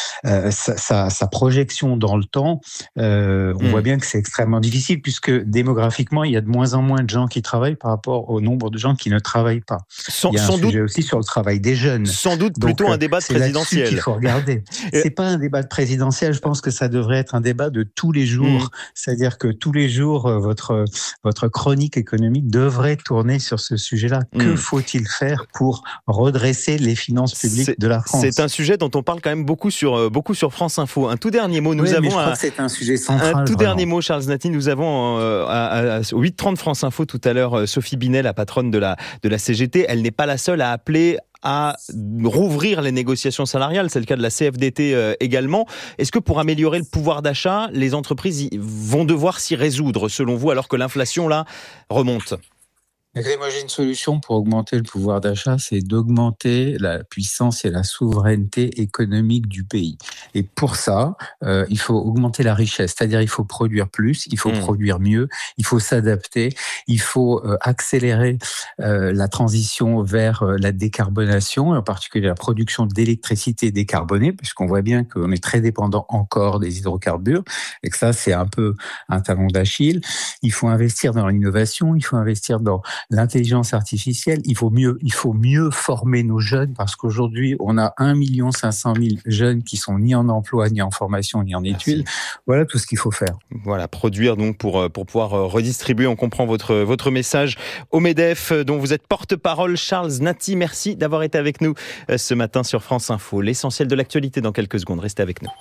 [SPEAKER 12] sa projection dans le temps, on voit bien que c'est extrêmement difficile puisque démographiquement, il y a de moins en moins de gens qui travaillent par rapport au nombre de gens qui ne travaillent pas. Il y a un sujet aussi sur le travail des jeunes.
[SPEAKER 3] Sans doute plutôt un débat de présidentiel.
[SPEAKER 12] Il faut regarder. C'est pas un débat de présidentiel, je pense que ça devrait être un débat de tous les jours. C'est-à-dire que tous les jours, votre chronique économique devrait tourner sur ce sujet-là. Que faut-il faire pour redresser les finances publiques de la France ?
[SPEAKER 3] C'est un sujet dont on parle quand même beaucoup sur France Info. Un tout dernier mot, nous avons...
[SPEAKER 12] Mais je crois que c'est un sujet central.
[SPEAKER 3] Un tout dernier mot, Charles Naty, nous avons au 8h30 France Info tout à l'heure Sophie Binet, la patronne de la CGT. Elle n'est pas la seule à appeler à rouvrir les négociations salariales, c'est le cas de la CFDT également. Est-ce que pour améliorer le pouvoir d'achat, les entreprises vont devoir s'y résoudre, selon vous, alors que l'inflation, là, remonte ?
[SPEAKER 12] Moi, j'ai une solution pour augmenter le pouvoir d'achat, c'est d'augmenter la puissance et la souveraineté économique du pays. Et pour ça, il faut augmenter la richesse, c'est-à-dire il faut produire plus, il faut produire mieux, il faut s'adapter, il faut accélérer la transition vers la décarbonation, en particulier la production d'électricité décarbonée, puisqu'on voit bien qu'on est très dépendant encore des hydrocarbures, et que ça, c'est un peu un talon d'Achille. Il faut investir dans l'innovation, il faut investir dans l'intelligence artificielle, il faut mieux former nos jeunes parce qu'aujourd'hui, on a 1 500 000 jeunes qui sont ni en emploi, ni en formation, ni en études. Merci. Voilà tout ce qu'il faut faire.
[SPEAKER 3] Voilà, produire donc pour pouvoir redistribuer. On comprend votre message au MEDEF, dont vous êtes porte-parole. Charles Naty, merci d'avoir été avec nous ce matin sur France Info. L'essentiel de l'actualité dans quelques secondes. Restez avec nous.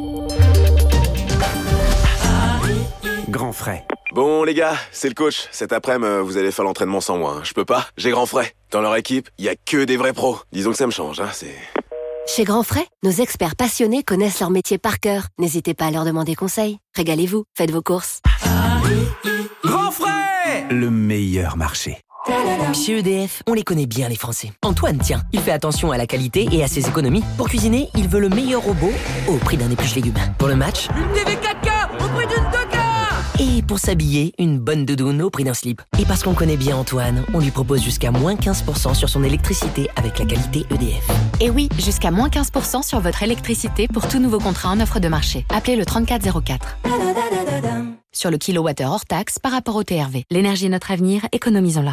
[SPEAKER 6] Grand frais. Bon les gars, c'est le coach. Cet après-midi, vous allez faire l'entraînement sans moi. Je peux pas, j'ai Grand Frais. Dans leur équipe, il y a que des vrais pros. Disons que ça me change, c'est...
[SPEAKER 14] Chez Grand Frais, nos experts passionnés connaissent leur métier par cœur. N'hésitez pas à leur demander conseil. Régalez-vous, faites vos courses.
[SPEAKER 6] Grand Frais, le meilleur marché.
[SPEAKER 15] Chez EDF, on les connaît bien les Français. Antoine, tiens, il fait attention à la qualité et à ses économies. Pour cuisiner, il veut le meilleur robot au prix d'un épluche légumes. Pour le match,
[SPEAKER 16] une TV 4K au prix d'une 2K.
[SPEAKER 15] Et pour s'habiller, une bonne doudoune au prix d'un slip. Et parce qu'on connaît bien Antoine, on lui propose jusqu'à moins 15% sur son électricité avec la qualité EDF.
[SPEAKER 17] Et oui, jusqu'à moins 15% sur votre électricité pour tout nouveau contrat en offre de marché. Appelez le 3404. Sur le kilowattheure hors taxe par rapport au TRV. L'énergie est notre avenir, économisons-la.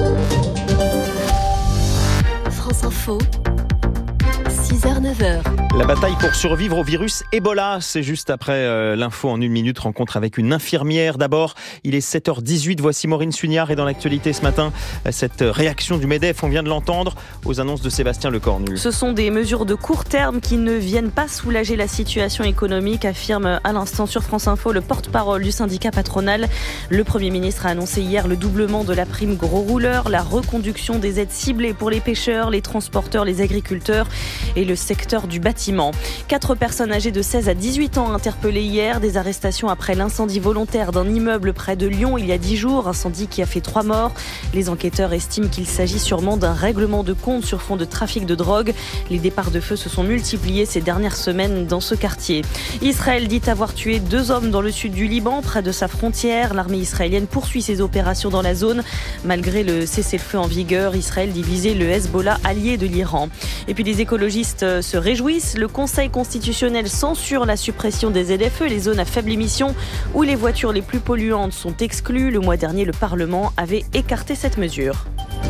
[SPEAKER 5] France Info, 6h-9h.
[SPEAKER 3] La bataille pour survivre au virus Ebola, c'est juste après l'info en 1 minute. Rencontre avec une infirmière. D'abord, il est 7h18. Voici Maureen Sugnard. Et dans l'actualité ce matin, cette réaction du MEDEF, on vient de l'entendre, aux annonces de Sébastien Lecornu.
[SPEAKER 2] Ce sont des mesures de court terme qui ne viennent pas soulager la situation économique, affirme à l'instant sur France Info le porte-parole du syndicat patronal. Le Premier ministre a annoncé hier le doublement de la prime gros rouleur, la reconduction des aides ciblées pour les pêcheurs, les transporteurs, les agriculteurs et le secteur du bâtiment. 4 personnes âgées de 16 à 18 ans interpellées hier. Des arrestations après l'incendie volontaire d'un immeuble près de Lyon il y a 10 jours. Incendie qui a fait 3 morts. Les enquêteurs estiment qu'il s'agit sûrement d'un règlement de compte sur fond de trafic de drogue. Les départs de feu se sont multipliés ces dernières semaines dans ce quartier. Israël dit avoir tué 2 hommes dans le sud du Liban, près de sa frontière. L'armée israélienne poursuit ses opérations dans la zone. Malgré le cessez-le-feu en vigueur, Israël dit viser le Hezbollah, allié de l'Iran. Et puis les écologistes se réjouissent. Le Conseil constitutionnel censure la suppression des ZFE, les zones à faible émission, où les voitures les plus polluantes sont exclues. Le mois dernier, le Parlement avait écarté cette mesure.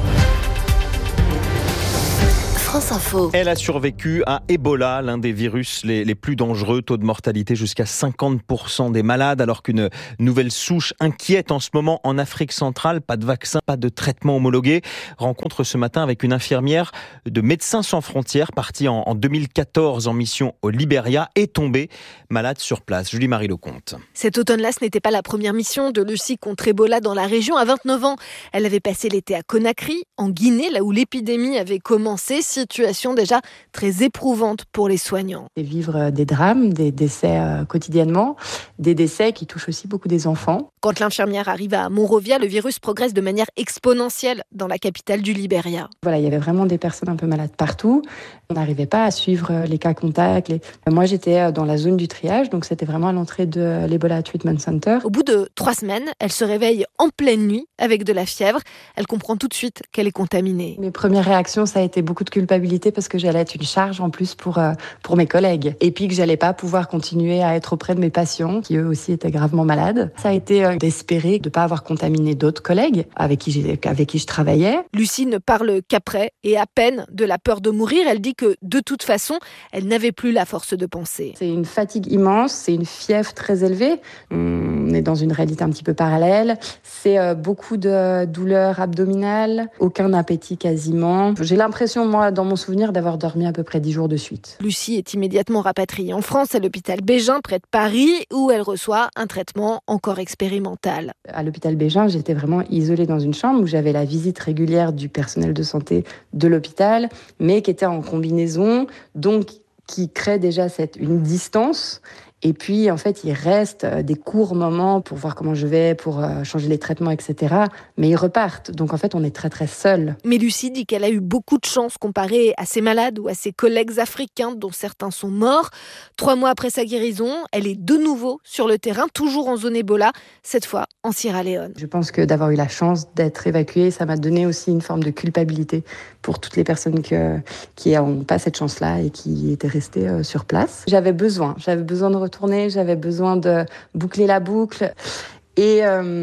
[SPEAKER 5] France Info.
[SPEAKER 3] Elle a survécu à Ebola, l'un des virus les plus dangereux. Taux de mortalité jusqu'à 50% des malades, alors qu'une nouvelle souche inquiète en ce moment en Afrique centrale. Pas de vaccin, pas de traitement homologué. Rencontre ce matin avec une infirmière de Médecins sans frontières, partie en 2014 en mission au Libéria et tombée malade sur place. Julie-Marie Lecomte.
[SPEAKER 18] Cet automne-là, ce n'était pas la première mission de Lucie contre Ebola dans la région. À 29 ans, elle avait passé l'été à Conakry, en Guinée, là où l'épidémie avait commencé. Situation déjà très éprouvante pour les soignants.
[SPEAKER 19] Et vivre des drames, des décès quotidiennement, des décès qui touchent aussi beaucoup des enfants.
[SPEAKER 18] Quand l'infirmière arrive à Monrovia, le virus progresse de manière exponentielle dans la capitale du Libéria.
[SPEAKER 19] Voilà, il y avait vraiment des personnes un peu malades partout. On n'arrivait pas à suivre les cas contacts. Moi, j'étais dans la zone du triage, donc c'était vraiment à l'entrée de l'Ebola Treatment Center.
[SPEAKER 18] Au bout de 3 semaines, elle se réveille en pleine nuit avec de la fièvre. Elle comprend tout de suite qu'elle est contaminée.
[SPEAKER 19] Mes premières réactions, ça a été beaucoup de culpabilité parce que j'allais être une charge en plus pour mes collègues. Et puis que j'allais pas pouvoir continuer à être auprès de mes patients qui eux aussi étaient gravement malades. Ça a été d'espérer de pas avoir contaminé d'autres collègues avec qui je travaillais.
[SPEAKER 18] Lucie ne parle qu'après et à peine de la peur de mourir. Elle dit que de toute façon, elle n'avait plus la force de penser.
[SPEAKER 19] C'est une fatigue immense, c'est une fièvre très élevée. On est dans une réalité un petit peu parallèle. C'est beaucoup de douleurs abdominales, aucun appétit quasiment. J'ai l'impression, moi, dans mon souvenir, d'avoir dormi à peu près 10 jours de suite.
[SPEAKER 18] Lucie est immédiatement rapatriée en France à l'hôpital Bégin, près de Paris, où elle reçoit un traitement encore expérimental.
[SPEAKER 19] À l'hôpital Bégin, j'étais vraiment isolée dans une chambre où j'avais la visite régulière du personnel de santé de l'hôpital, mais qui était en combinaison, donc qui crée déjà une distance. Et puis, en fait, il reste des courts moments pour voir comment je vais, pour changer les traitements, etc. Mais ils repartent. Donc, en fait, on est très, très seuls.
[SPEAKER 18] Mais Lucie dit qu'elle a eu beaucoup de chance comparée à ses malades ou à ses collègues africains, dont certains sont morts. 3 mois après sa guérison, elle est de nouveau sur le terrain, toujours en zone Ebola, cette fois en Sierra Leone.
[SPEAKER 19] Je pense que d'avoir eu la chance d'être évacuée, ça m'a donné aussi une forme de culpabilité pour toutes les personnes qui n'ont pas cette chance-là et qui étaient restées sur place. J'avais besoin de retourner, j'avais besoin de boucler la boucle. Et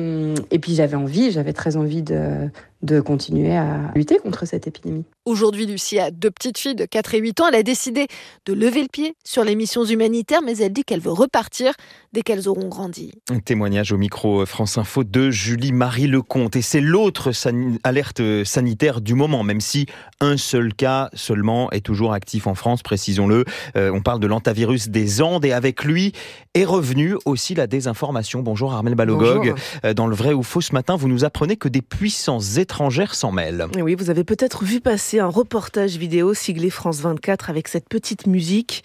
[SPEAKER 19] puis j'avais très envie de continuer à lutter contre cette épidémie.
[SPEAKER 18] Aujourd'hui, Lucie a 2 petites filles de 4 et 8 ans. Elle a décidé de lever le pied sur les missions humanitaires, mais elle dit qu'elle veut repartir dès qu'elles auront grandi.
[SPEAKER 3] Un témoignage au micro France Info de Julie-Marie Lecomte. Et c'est l'autre alerte sanitaire du moment, même si un seul cas seulement est toujours actif en France, précisons-le. On parle de l'hantavirus des Andes et avec lui est revenue aussi la désinformation. Bonjour Armelle Balogog. Bonjour. Dans le vrai ou faux ce matin, vous nous apprenez que des puissances étrangères s'en mêlent.
[SPEAKER 22] Oui, vous avez peut-être vu passer un reportage vidéo siglé France 24 avec cette petite musique.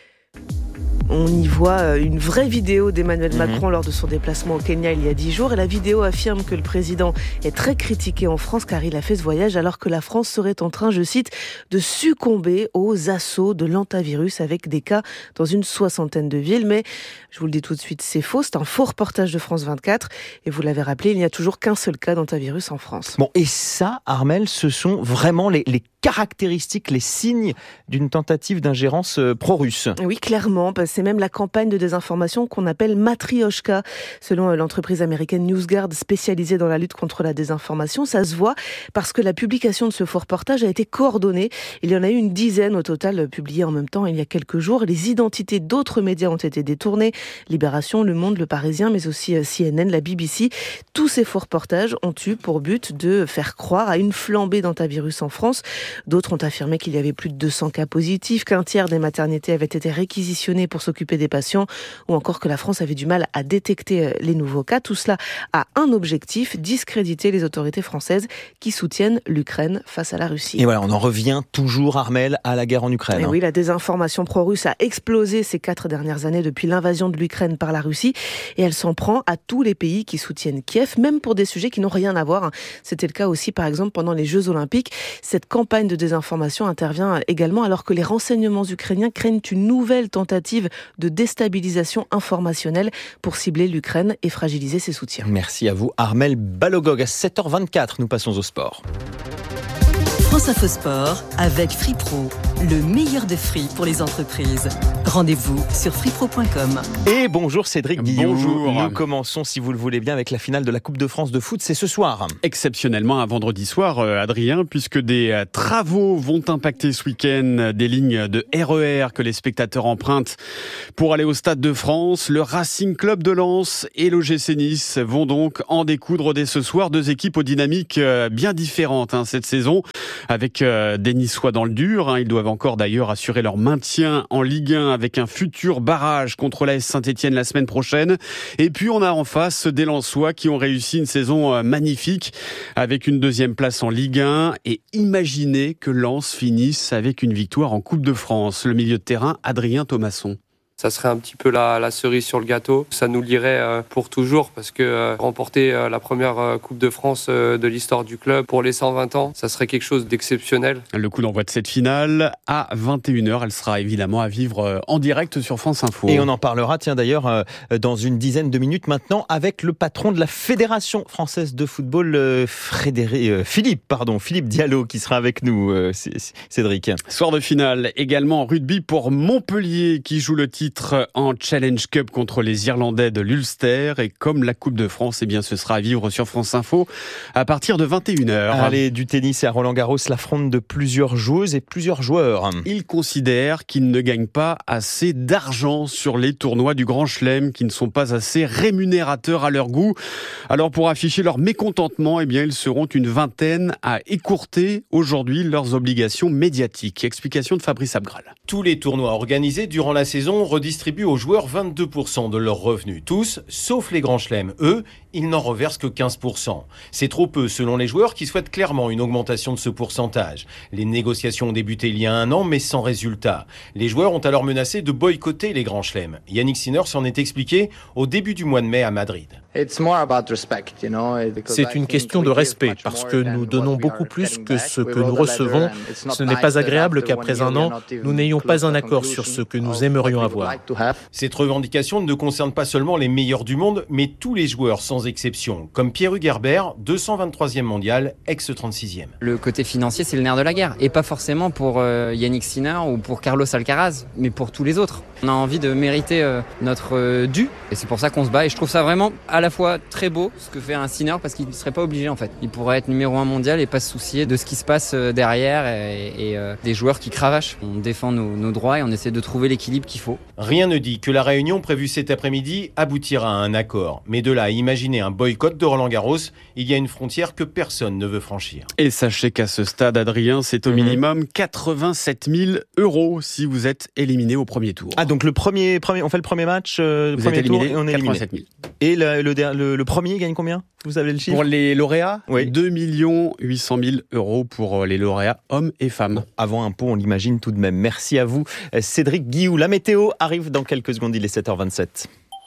[SPEAKER 22] On y voit une vraie vidéo d'Emmanuel Macron lors de son déplacement au Kenya il y a 10 jours. Et la vidéo affirme que le président est très critiqué en France car il a fait ce voyage alors que la France serait en train, je cite, de succomber aux assauts de l'hantavirus avec des cas dans une 60aine de villes. Mais je vous le dis tout de suite, c'est faux. C'est un faux reportage de France 24. Et vous l'avez rappelé, il n'y a toujours qu'un seul cas d'hantavirus en France.
[SPEAKER 3] Bon, et ça, Armelle, ce sont vraiment les caractéristiques, les signes d'une tentative d'ingérence pro-russe.
[SPEAKER 22] Oui, clairement. C'est même la campagne de désinformation qu'on appelle Matrioshka. Selon l'entreprise américaine NewsGuard, spécialisée dans la lutte contre la désinformation, ça se voit parce que la publication de ce faux reportage a été coordonnée. Il y en a eu une dizaine au total publiées en même temps il y a quelques jours. Les identités d'autres médias ont été détournées. Libération, Le Monde, Le Parisien, mais aussi CNN, la BBC. Tous ces faux reportages ont eu pour but de faire croire à une flambée d'hantavirus en France. D'autres ont affirmé qu'il y avait plus de 200 cas positifs, qu'un tiers des maternités avaient été réquisitionnées pour s'occuper des patients, ou encore que la France avait du mal à détecter les nouveaux cas. Tout cela a un objectif, discréditer les autorités françaises qui soutiennent l'Ukraine face à la Russie.
[SPEAKER 3] Et voilà, on en revient toujours, Armelle, à la guerre en Ukraine.
[SPEAKER 22] Et oui, la désinformation pro-russe a explosé ces 4 dernières années depuis l'invasion de l'Ukraine par la Russie, et elle s'en prend à tous les pays qui soutiennent Kiev, même pour des sujets qui n'ont rien à voir. C'était le cas aussi, par exemple, pendant les Jeux Olympiques. Cette campagne de désinformation intervient également alors que les renseignements ukrainiens craignent une nouvelle tentative de déstabilisation informationnelle pour cibler l'Ukraine et fragiliser ses soutiens.
[SPEAKER 3] Merci à vous, Armelle Balogog. À 7h24, nous passons au sport.
[SPEAKER 1] France Info Sport avec FreePro, le meilleur de free pour les entreprises. Rendez-vous sur freepro.com.
[SPEAKER 3] Et bonjour Cédric Guillou.
[SPEAKER 4] Bonjour.
[SPEAKER 3] Nous commençons, si vous le voulez bien, avec la finale de la Coupe de France de foot. C'est ce soir.
[SPEAKER 4] Exceptionnellement un vendredi soir, Adrien, puisque des travaux vont impacter ce week-end des lignes de RER que les spectateurs empruntent pour aller au Stade de France. Le Racing Club de Lens et l'OGC Nice vont donc en découdre dès ce soir. Deux équipes aux dynamiques bien différentes cette saison, avec des Niçois dans le dur. Ils doivent encore d'ailleurs assurer leur maintien en Ligue 1 avec un futur barrage contre l'AS Saint-Etienne la semaine prochaine. Et puis on a en face des Lensois qui ont réussi une saison magnifique avec une deuxième place en Ligue 1. Et imaginez que Lens finisse avec une victoire en Coupe de France. Le milieu de terrain, Adrien Thomasson.
[SPEAKER 7] Ça serait un petit peu la cerise sur le gâteau. Ça nous lierait pour toujours parce que remporter la première Coupe de France de l'histoire du club pour les 120 ans, ça serait quelque chose d'exceptionnel.
[SPEAKER 4] Le coup d'envoi de cette finale à 21h. Elle sera évidemment à vivre en direct sur France Info.
[SPEAKER 3] Et on en parlera, d'ailleurs, dans une dizaine de minutes maintenant avec le patron de la Fédération française de football, Philippe Diallo, qui sera avec nous, Cédric.
[SPEAKER 4] Soir de finale également en rugby pour Montpellier qui joue le titre en Challenge Cup contre les Irlandais de l'Ulster. Et comme la Coupe de France, ce sera à vivre sur France Info à partir de 21h.
[SPEAKER 3] Allez, du tennis et à Roland-Garros, l'affronte de plusieurs joueuses et plusieurs joueurs.
[SPEAKER 4] Ils considèrent qu'ils ne gagnent pas assez d'argent sur les tournois du Grand Chelem, qui ne sont pas assez rémunérateurs à leur goût. Alors pour afficher leur mécontentement, ils seront une vingtaine à écourter aujourd'hui leurs obligations médiatiques. Explication de Fabrice Abgral.
[SPEAKER 23] Tous les tournois organisés durant la saison redistribuent aux joueurs 22% de leurs revenus. Tous, sauf les grands chelems. Eux, ils n'en reversent que 15%. C'est trop peu selon les joueurs qui souhaitent clairement une augmentation de ce pourcentage. Les négociations ont débuté il y a 1 an, mais sans résultat. Les joueurs ont alors menacé de boycotter les grands chelems. Yannick Sinner s'en est expliqué au début du mois de mai à Madrid.
[SPEAKER 24] C'est une question de respect, parce que nous donnons beaucoup plus que ce que nous recevons. Ce n'est pas agréable qu'après 1 an, nous n'ayons pas un accord sur ce que nous aimerions avoir.
[SPEAKER 23] Cette revendication ne concerne pas seulement les meilleurs du monde, mais tous les joueurs sans exception, comme Pierre-Hugues Herbert, 223e mondial, ex-36e.
[SPEAKER 25] Le côté financier, c'est le nerf de la guerre, et pas forcément pour Yannick Sinner ou pour Carlos Alcaraz, mais pour tous les autres. On a envie de mériter notre dû, et c'est pour ça qu'on se bat, et je trouve ça vraiment à la fois très beau ce que fait un Sinner, parce qu'il ne serait pas obligé en fait. Il pourrait être numéro 1 mondial et pas se soucier de ce qui se passe derrière et des joueurs qui cravachent. On défend nos droits et on essaie de trouver l'équilibre qu'il faut.
[SPEAKER 23] Rien ne dit que la réunion prévue cet après-midi aboutira à un accord. Mais de là à imaginer un boycott de Roland-Garros, il y a une frontière que personne ne veut franchir.
[SPEAKER 4] Et sachez qu'à ce stade, Adrien, c'est au minimum 87 000 € si vous êtes éliminé au premier tour.
[SPEAKER 3] Ah, donc on fait le premier match,
[SPEAKER 4] vous êtes éliminé,
[SPEAKER 3] tour, et on est
[SPEAKER 4] 87 000.
[SPEAKER 3] Et le premier gagne combien ? Vous avez le chiffre ?
[SPEAKER 4] Pour les lauréats,
[SPEAKER 3] oui.
[SPEAKER 4] 2 800 000 € pour les lauréats hommes et femmes.
[SPEAKER 3] Bon, avant impôt, on l'imagine tout de même. Merci à vous, Cédric Guillou. La météo arrive dans quelques secondes, il est 7h27.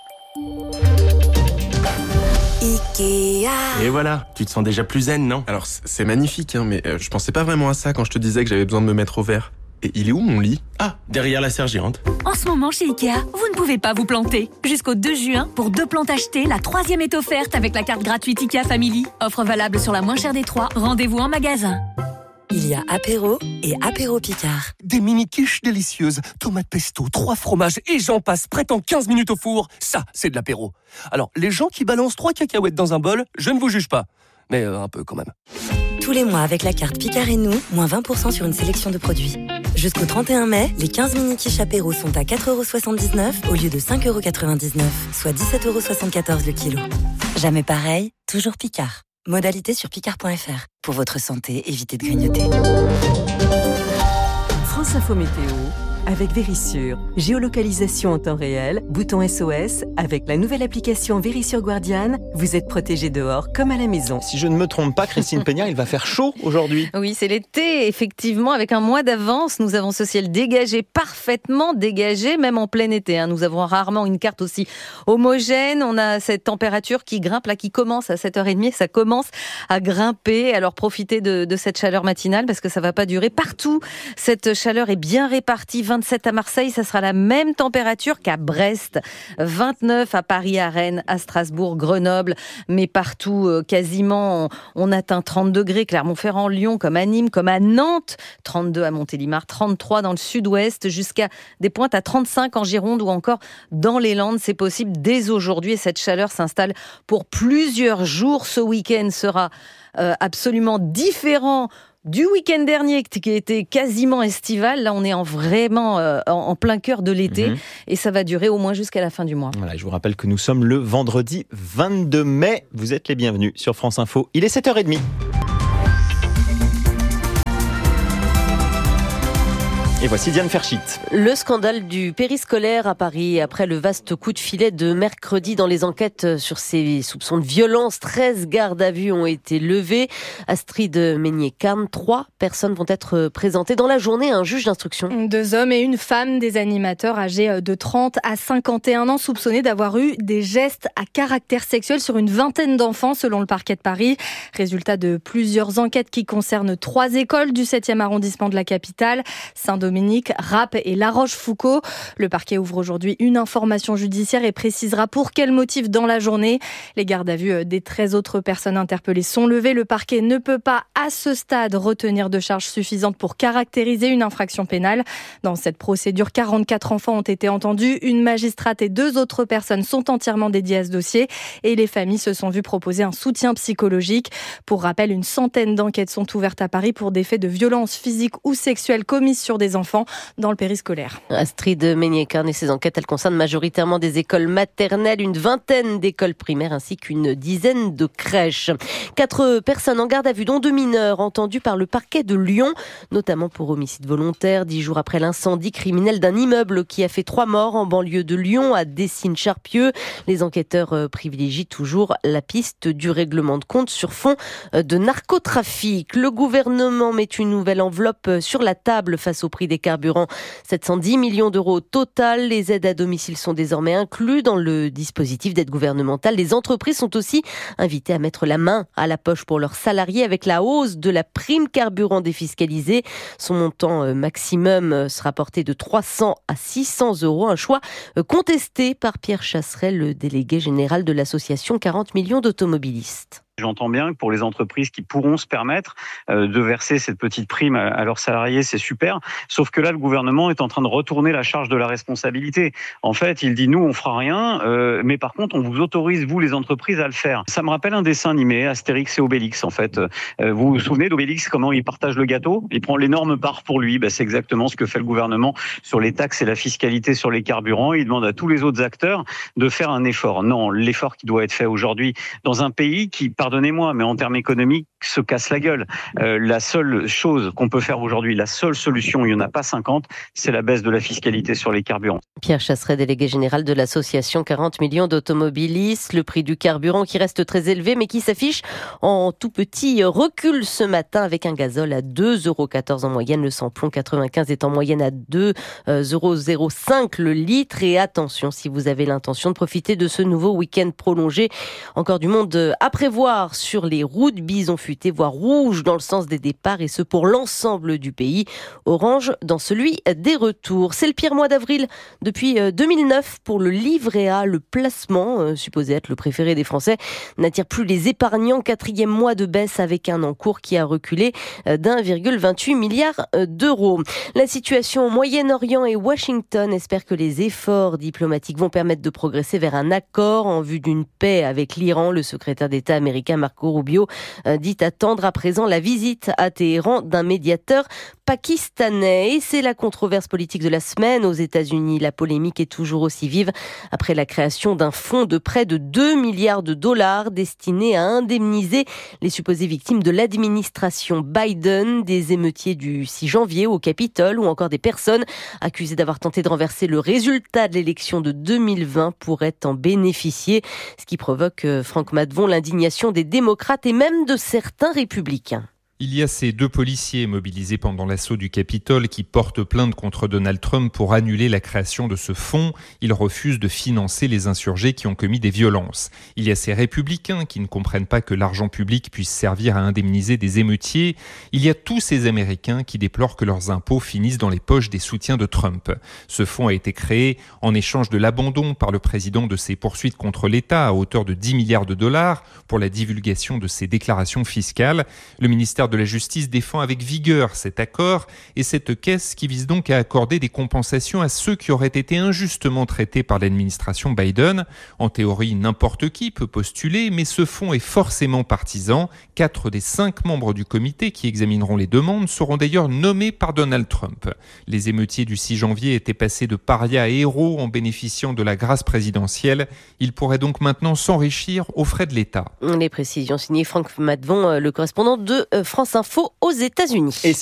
[SPEAKER 27] Ikea. Et voilà, tu te sens déjà plus zen, non ?
[SPEAKER 28] Alors c'est magnifique, mais je pensais pas vraiment à ça quand je te disais que j'avais besoin de me mettre au vert. Et il est où mon lit ?
[SPEAKER 27] Ah, derrière la sergérante.
[SPEAKER 29] En ce moment chez Ikea, vous ne pouvez pas vous planter. Jusqu'au 2 juin, pour 2 plantes achetées, la 3e est offerte avec la carte gratuite Ikea Family. Offre valable sur la moins chère des 3. Rendez-vous en magasin.
[SPEAKER 8] il y a apéro et apéro Picard.
[SPEAKER 9] Des mini-quiches délicieuses, tomates pesto, 3 fromages et j'en passe, prêtes en 15 minutes au four. Ça, c'est de l'apéro. Alors, les gens qui balancent 3 cacahuètes dans un bol, je ne vous juge pas. Mais un peu quand même.
[SPEAKER 8] Tous les mois, avec la carte Picard et nous, moins 20% sur une sélection de produits. Jusqu'au 31 mai, les 15 mini-quiches apéro sont à 4,79€ au lieu de 5,99€, soit 17,74€ le kilo. Jamais pareil, toujours Picard. Modalité sur picard.fr. Pour votre santé, évitez de grignoter.
[SPEAKER 1] France Info Météo avec Vérissure. Géolocalisation en temps réel, bouton SOS. Avec la nouvelle application Vérissure Guardian, vous êtes protégé dehors comme à la maison.
[SPEAKER 3] Si je ne me trompe pas, Christine Peña, il va faire chaud aujourd'hui.
[SPEAKER 10] Oui, c'est l'été, effectivement. Avec un mois d'avance, nous avons ce ciel dégagé, parfaitement dégagé, même en plein été. Nous avons rarement une carte aussi homogène. On a cette température qui grimpe, là, qui commence à 7h30. Ça commence à grimper. Alors, profitez de cette chaleur matinale parce que ça ne va pas durer. Partout, cette chaleur est bien répartie. 27 à Marseille, ça sera la même température qu'à Brest, 29 à Paris, à Rennes, à Strasbourg, Grenoble, mais partout quasiment on atteint 30 degrés, Clermont-Ferrand, Lyon, comme à Nîmes, comme à Nantes, 32 à Montélimar, 33 dans le sud-ouest, jusqu'à des pointes à 35 en Gironde ou encore dans les Landes. C'est possible dès aujourd'hui et cette chaleur s'installe pour plusieurs jours. Ce week-end sera absolument différent du week-end dernier qui était quasiment estival. Là, on est vraiment en plein cœur de l'été et ça va durer au moins jusqu'à la fin du mois.
[SPEAKER 3] Voilà, je vous rappelle que nous sommes le vendredi 22 mai. Vous êtes les bienvenus sur France Info. Il est 7h30. Et voici Diane Ferchit.
[SPEAKER 11] Le scandale du périscolaire à Paris. Après le vaste coup de filet de mercredi dans les enquêtes sur ces soupçons de violence, 13 gardes à vue ont été levés. Astrid Meignet-Kahn, 3 personnes vont être présentées dans la journée à un juge d'instruction.
[SPEAKER 12] 2 hommes et une femme, des animateurs âgés de 30 à 51 ans, soupçonnés d'avoir eu des gestes à caractère sexuel sur une vingtaine d'enfants, selon le parquet de Paris. Résultat de plusieurs enquêtes qui concernent 3 écoles du 7e arrondissement de la capitale, Saint-Dominique, Rapp et La Rochefoucauld. Le parquet ouvre aujourd'hui une information judiciaire et précisera pour quel motif dans la journée. Les gardes à vue des 13 autres personnes interpellées sont levées. Le parquet ne peut pas, à ce stade, retenir de charges suffisantes pour caractériser une infraction pénale. Dans cette procédure, 44 enfants ont été entendus. Une magistrate et 2 autres personnes sont entièrement dédiées à ce dossier et les familles se sont vues proposer un soutien psychologique. Pour rappel, une centaine d'enquêtes sont ouvertes à Paris pour des faits de violence physique ou sexuelle commis sur des enfants dans le périscolaire.
[SPEAKER 11] Astrid Meignet-Kahn et ses enquêtes, elles concernent majoritairement des écoles maternelles, une vingtaine d'écoles primaires ainsi qu'une dizaine de crèches. 4 personnes en garde à vue, dont 2 mineurs, entendues par le parquet de Lyon, notamment pour homicide volontaire, 10 jours après l'incendie criminel d'un immeuble qui a fait 3 morts en banlieue de Lyon, à Dessines-Charpieu. Les enquêteurs privilégient toujours la piste du règlement de compte sur fond de narcotrafic. Le gouvernement met une nouvelle enveloppe sur la table face au prix des carburants. 710 millions d'euros au total. Les aides à domicile sont désormais inclus dans le dispositif d'aide gouvernementale. Les entreprises sont aussi invitées à mettre la main à la poche pour leurs salariés avec la hausse de la prime carburant défiscalisée. Son montant maximum sera porté de 300 à 600 euros. Un choix contesté par Pierre Chasseret, le délégué général de l'association 40 millions d'automobilistes.
[SPEAKER 13] J'entends bien que pour les entreprises qui pourront se permettre de verser cette petite prime à leurs salariés, c'est super. Sauf que là, le gouvernement est en train de retourner la charge de la responsabilité. En fait, il dit, nous, on fera rien, mais par contre, on vous autorise, vous, les entreprises, à le faire. Ça me rappelle un dessin animé, Astérix et Obélix, en fait. Vous vous souvenez d'Obélix, comment il partage le gâteau? Il prend l'énorme part pour lui. C'est exactement ce que fait le gouvernement sur les taxes et la fiscalité sur les carburants. Il demande à tous les autres acteurs de faire un effort. Non, l'effort qui doit être fait aujourd'hui dans un pays qui, pardonnez-moi, mais en termes économiques, se casse la gueule. La seule chose qu'on peut faire aujourd'hui, la seule solution, il n'y en a pas 50, c'est la baisse de la fiscalité sur les carburants.
[SPEAKER 11] Pierre Chasseret, délégué général de l'association 40 millions d'automobilistes. Le prix du carburant qui reste très élevé, mais qui s'affiche en tout petit recul ce matin avec un gazole à 2,14 € en moyenne. Le samplon 95 est en moyenne à 2,05 € le litre. Et attention, si vous avez l'intention de profiter de ce nouveau week-end prolongé, encore du monde à prévoir sur les routes. Bison Futé discuter, voire rouge dans le sens des départs, et ce pour l'ensemble du pays, orange dans celui des retours. C'est le pire mois d'avril depuis 2009 pour le livret A. Le placement, supposé être le préféré des Français, n'attire plus les épargnants. 4e mois de baisse avec un encours qui a reculé d'1,28 milliard d'euros. La situation au Moyen-Orient et Washington espère que les efforts diplomatiques vont permettre de progresser vers un accord en vue d'une paix avec l'Iran. Le secrétaire d'État américain Marco Rubio dit attendre à présent la visite à Téhéran d'un médiateur pakistanais. Et c'est la controverse politique de la semaine aux États-Unis. La polémique est toujours aussi vive après la création d'un fonds de près de 2 milliards de dollars destiné à indemniser les supposées victimes de l'administration Biden, des émeutiers du 6 janvier au Capitole ou encore des personnes accusées d'avoir tenté de renverser le résultat de l'élection de 2020 pourraient en bénéficier, ce qui provoque, Franck Madvon, l'indignation des démocrates et même de certains républicains.
[SPEAKER 2] Il y a ces 2 policiers mobilisés pendant l'assaut du Capitole qui portent plainte contre Donald Trump pour annuler la création de ce fonds. Ils refusent de financer les insurgés qui ont commis des violences. Il y a ces républicains qui ne comprennent pas que l'argent public puisse servir à indemniser des émeutiers. Il y a tous ces Américains qui déplorent que leurs impôts finissent dans les poches des soutiens de Trump. Ce fonds a été créé en échange de l'abandon par le président de ses poursuites contre l'État à hauteur de 10 milliards de dollars pour la divulgation de ses déclarations fiscales. Le ministère de la Justice défend avec vigueur cet accord et cette caisse qui vise donc à accorder des compensations à ceux qui auraient été injustement traités par l'administration Biden. En théorie, n'importe qui peut postuler, mais ce fonds est forcément partisan. 4 des 5 membres du comité qui examineront les demandes seront d'ailleurs nommés par Donald Trump. Les émeutiers du 6 janvier étaient passés de parias à héros en bénéficiant de la grâce présidentielle. Ils pourraient donc maintenant s'enrichir aux frais de l'État.
[SPEAKER 11] Les précisions signées Franck Madvon, le correspondant de France Info aux États-Unis.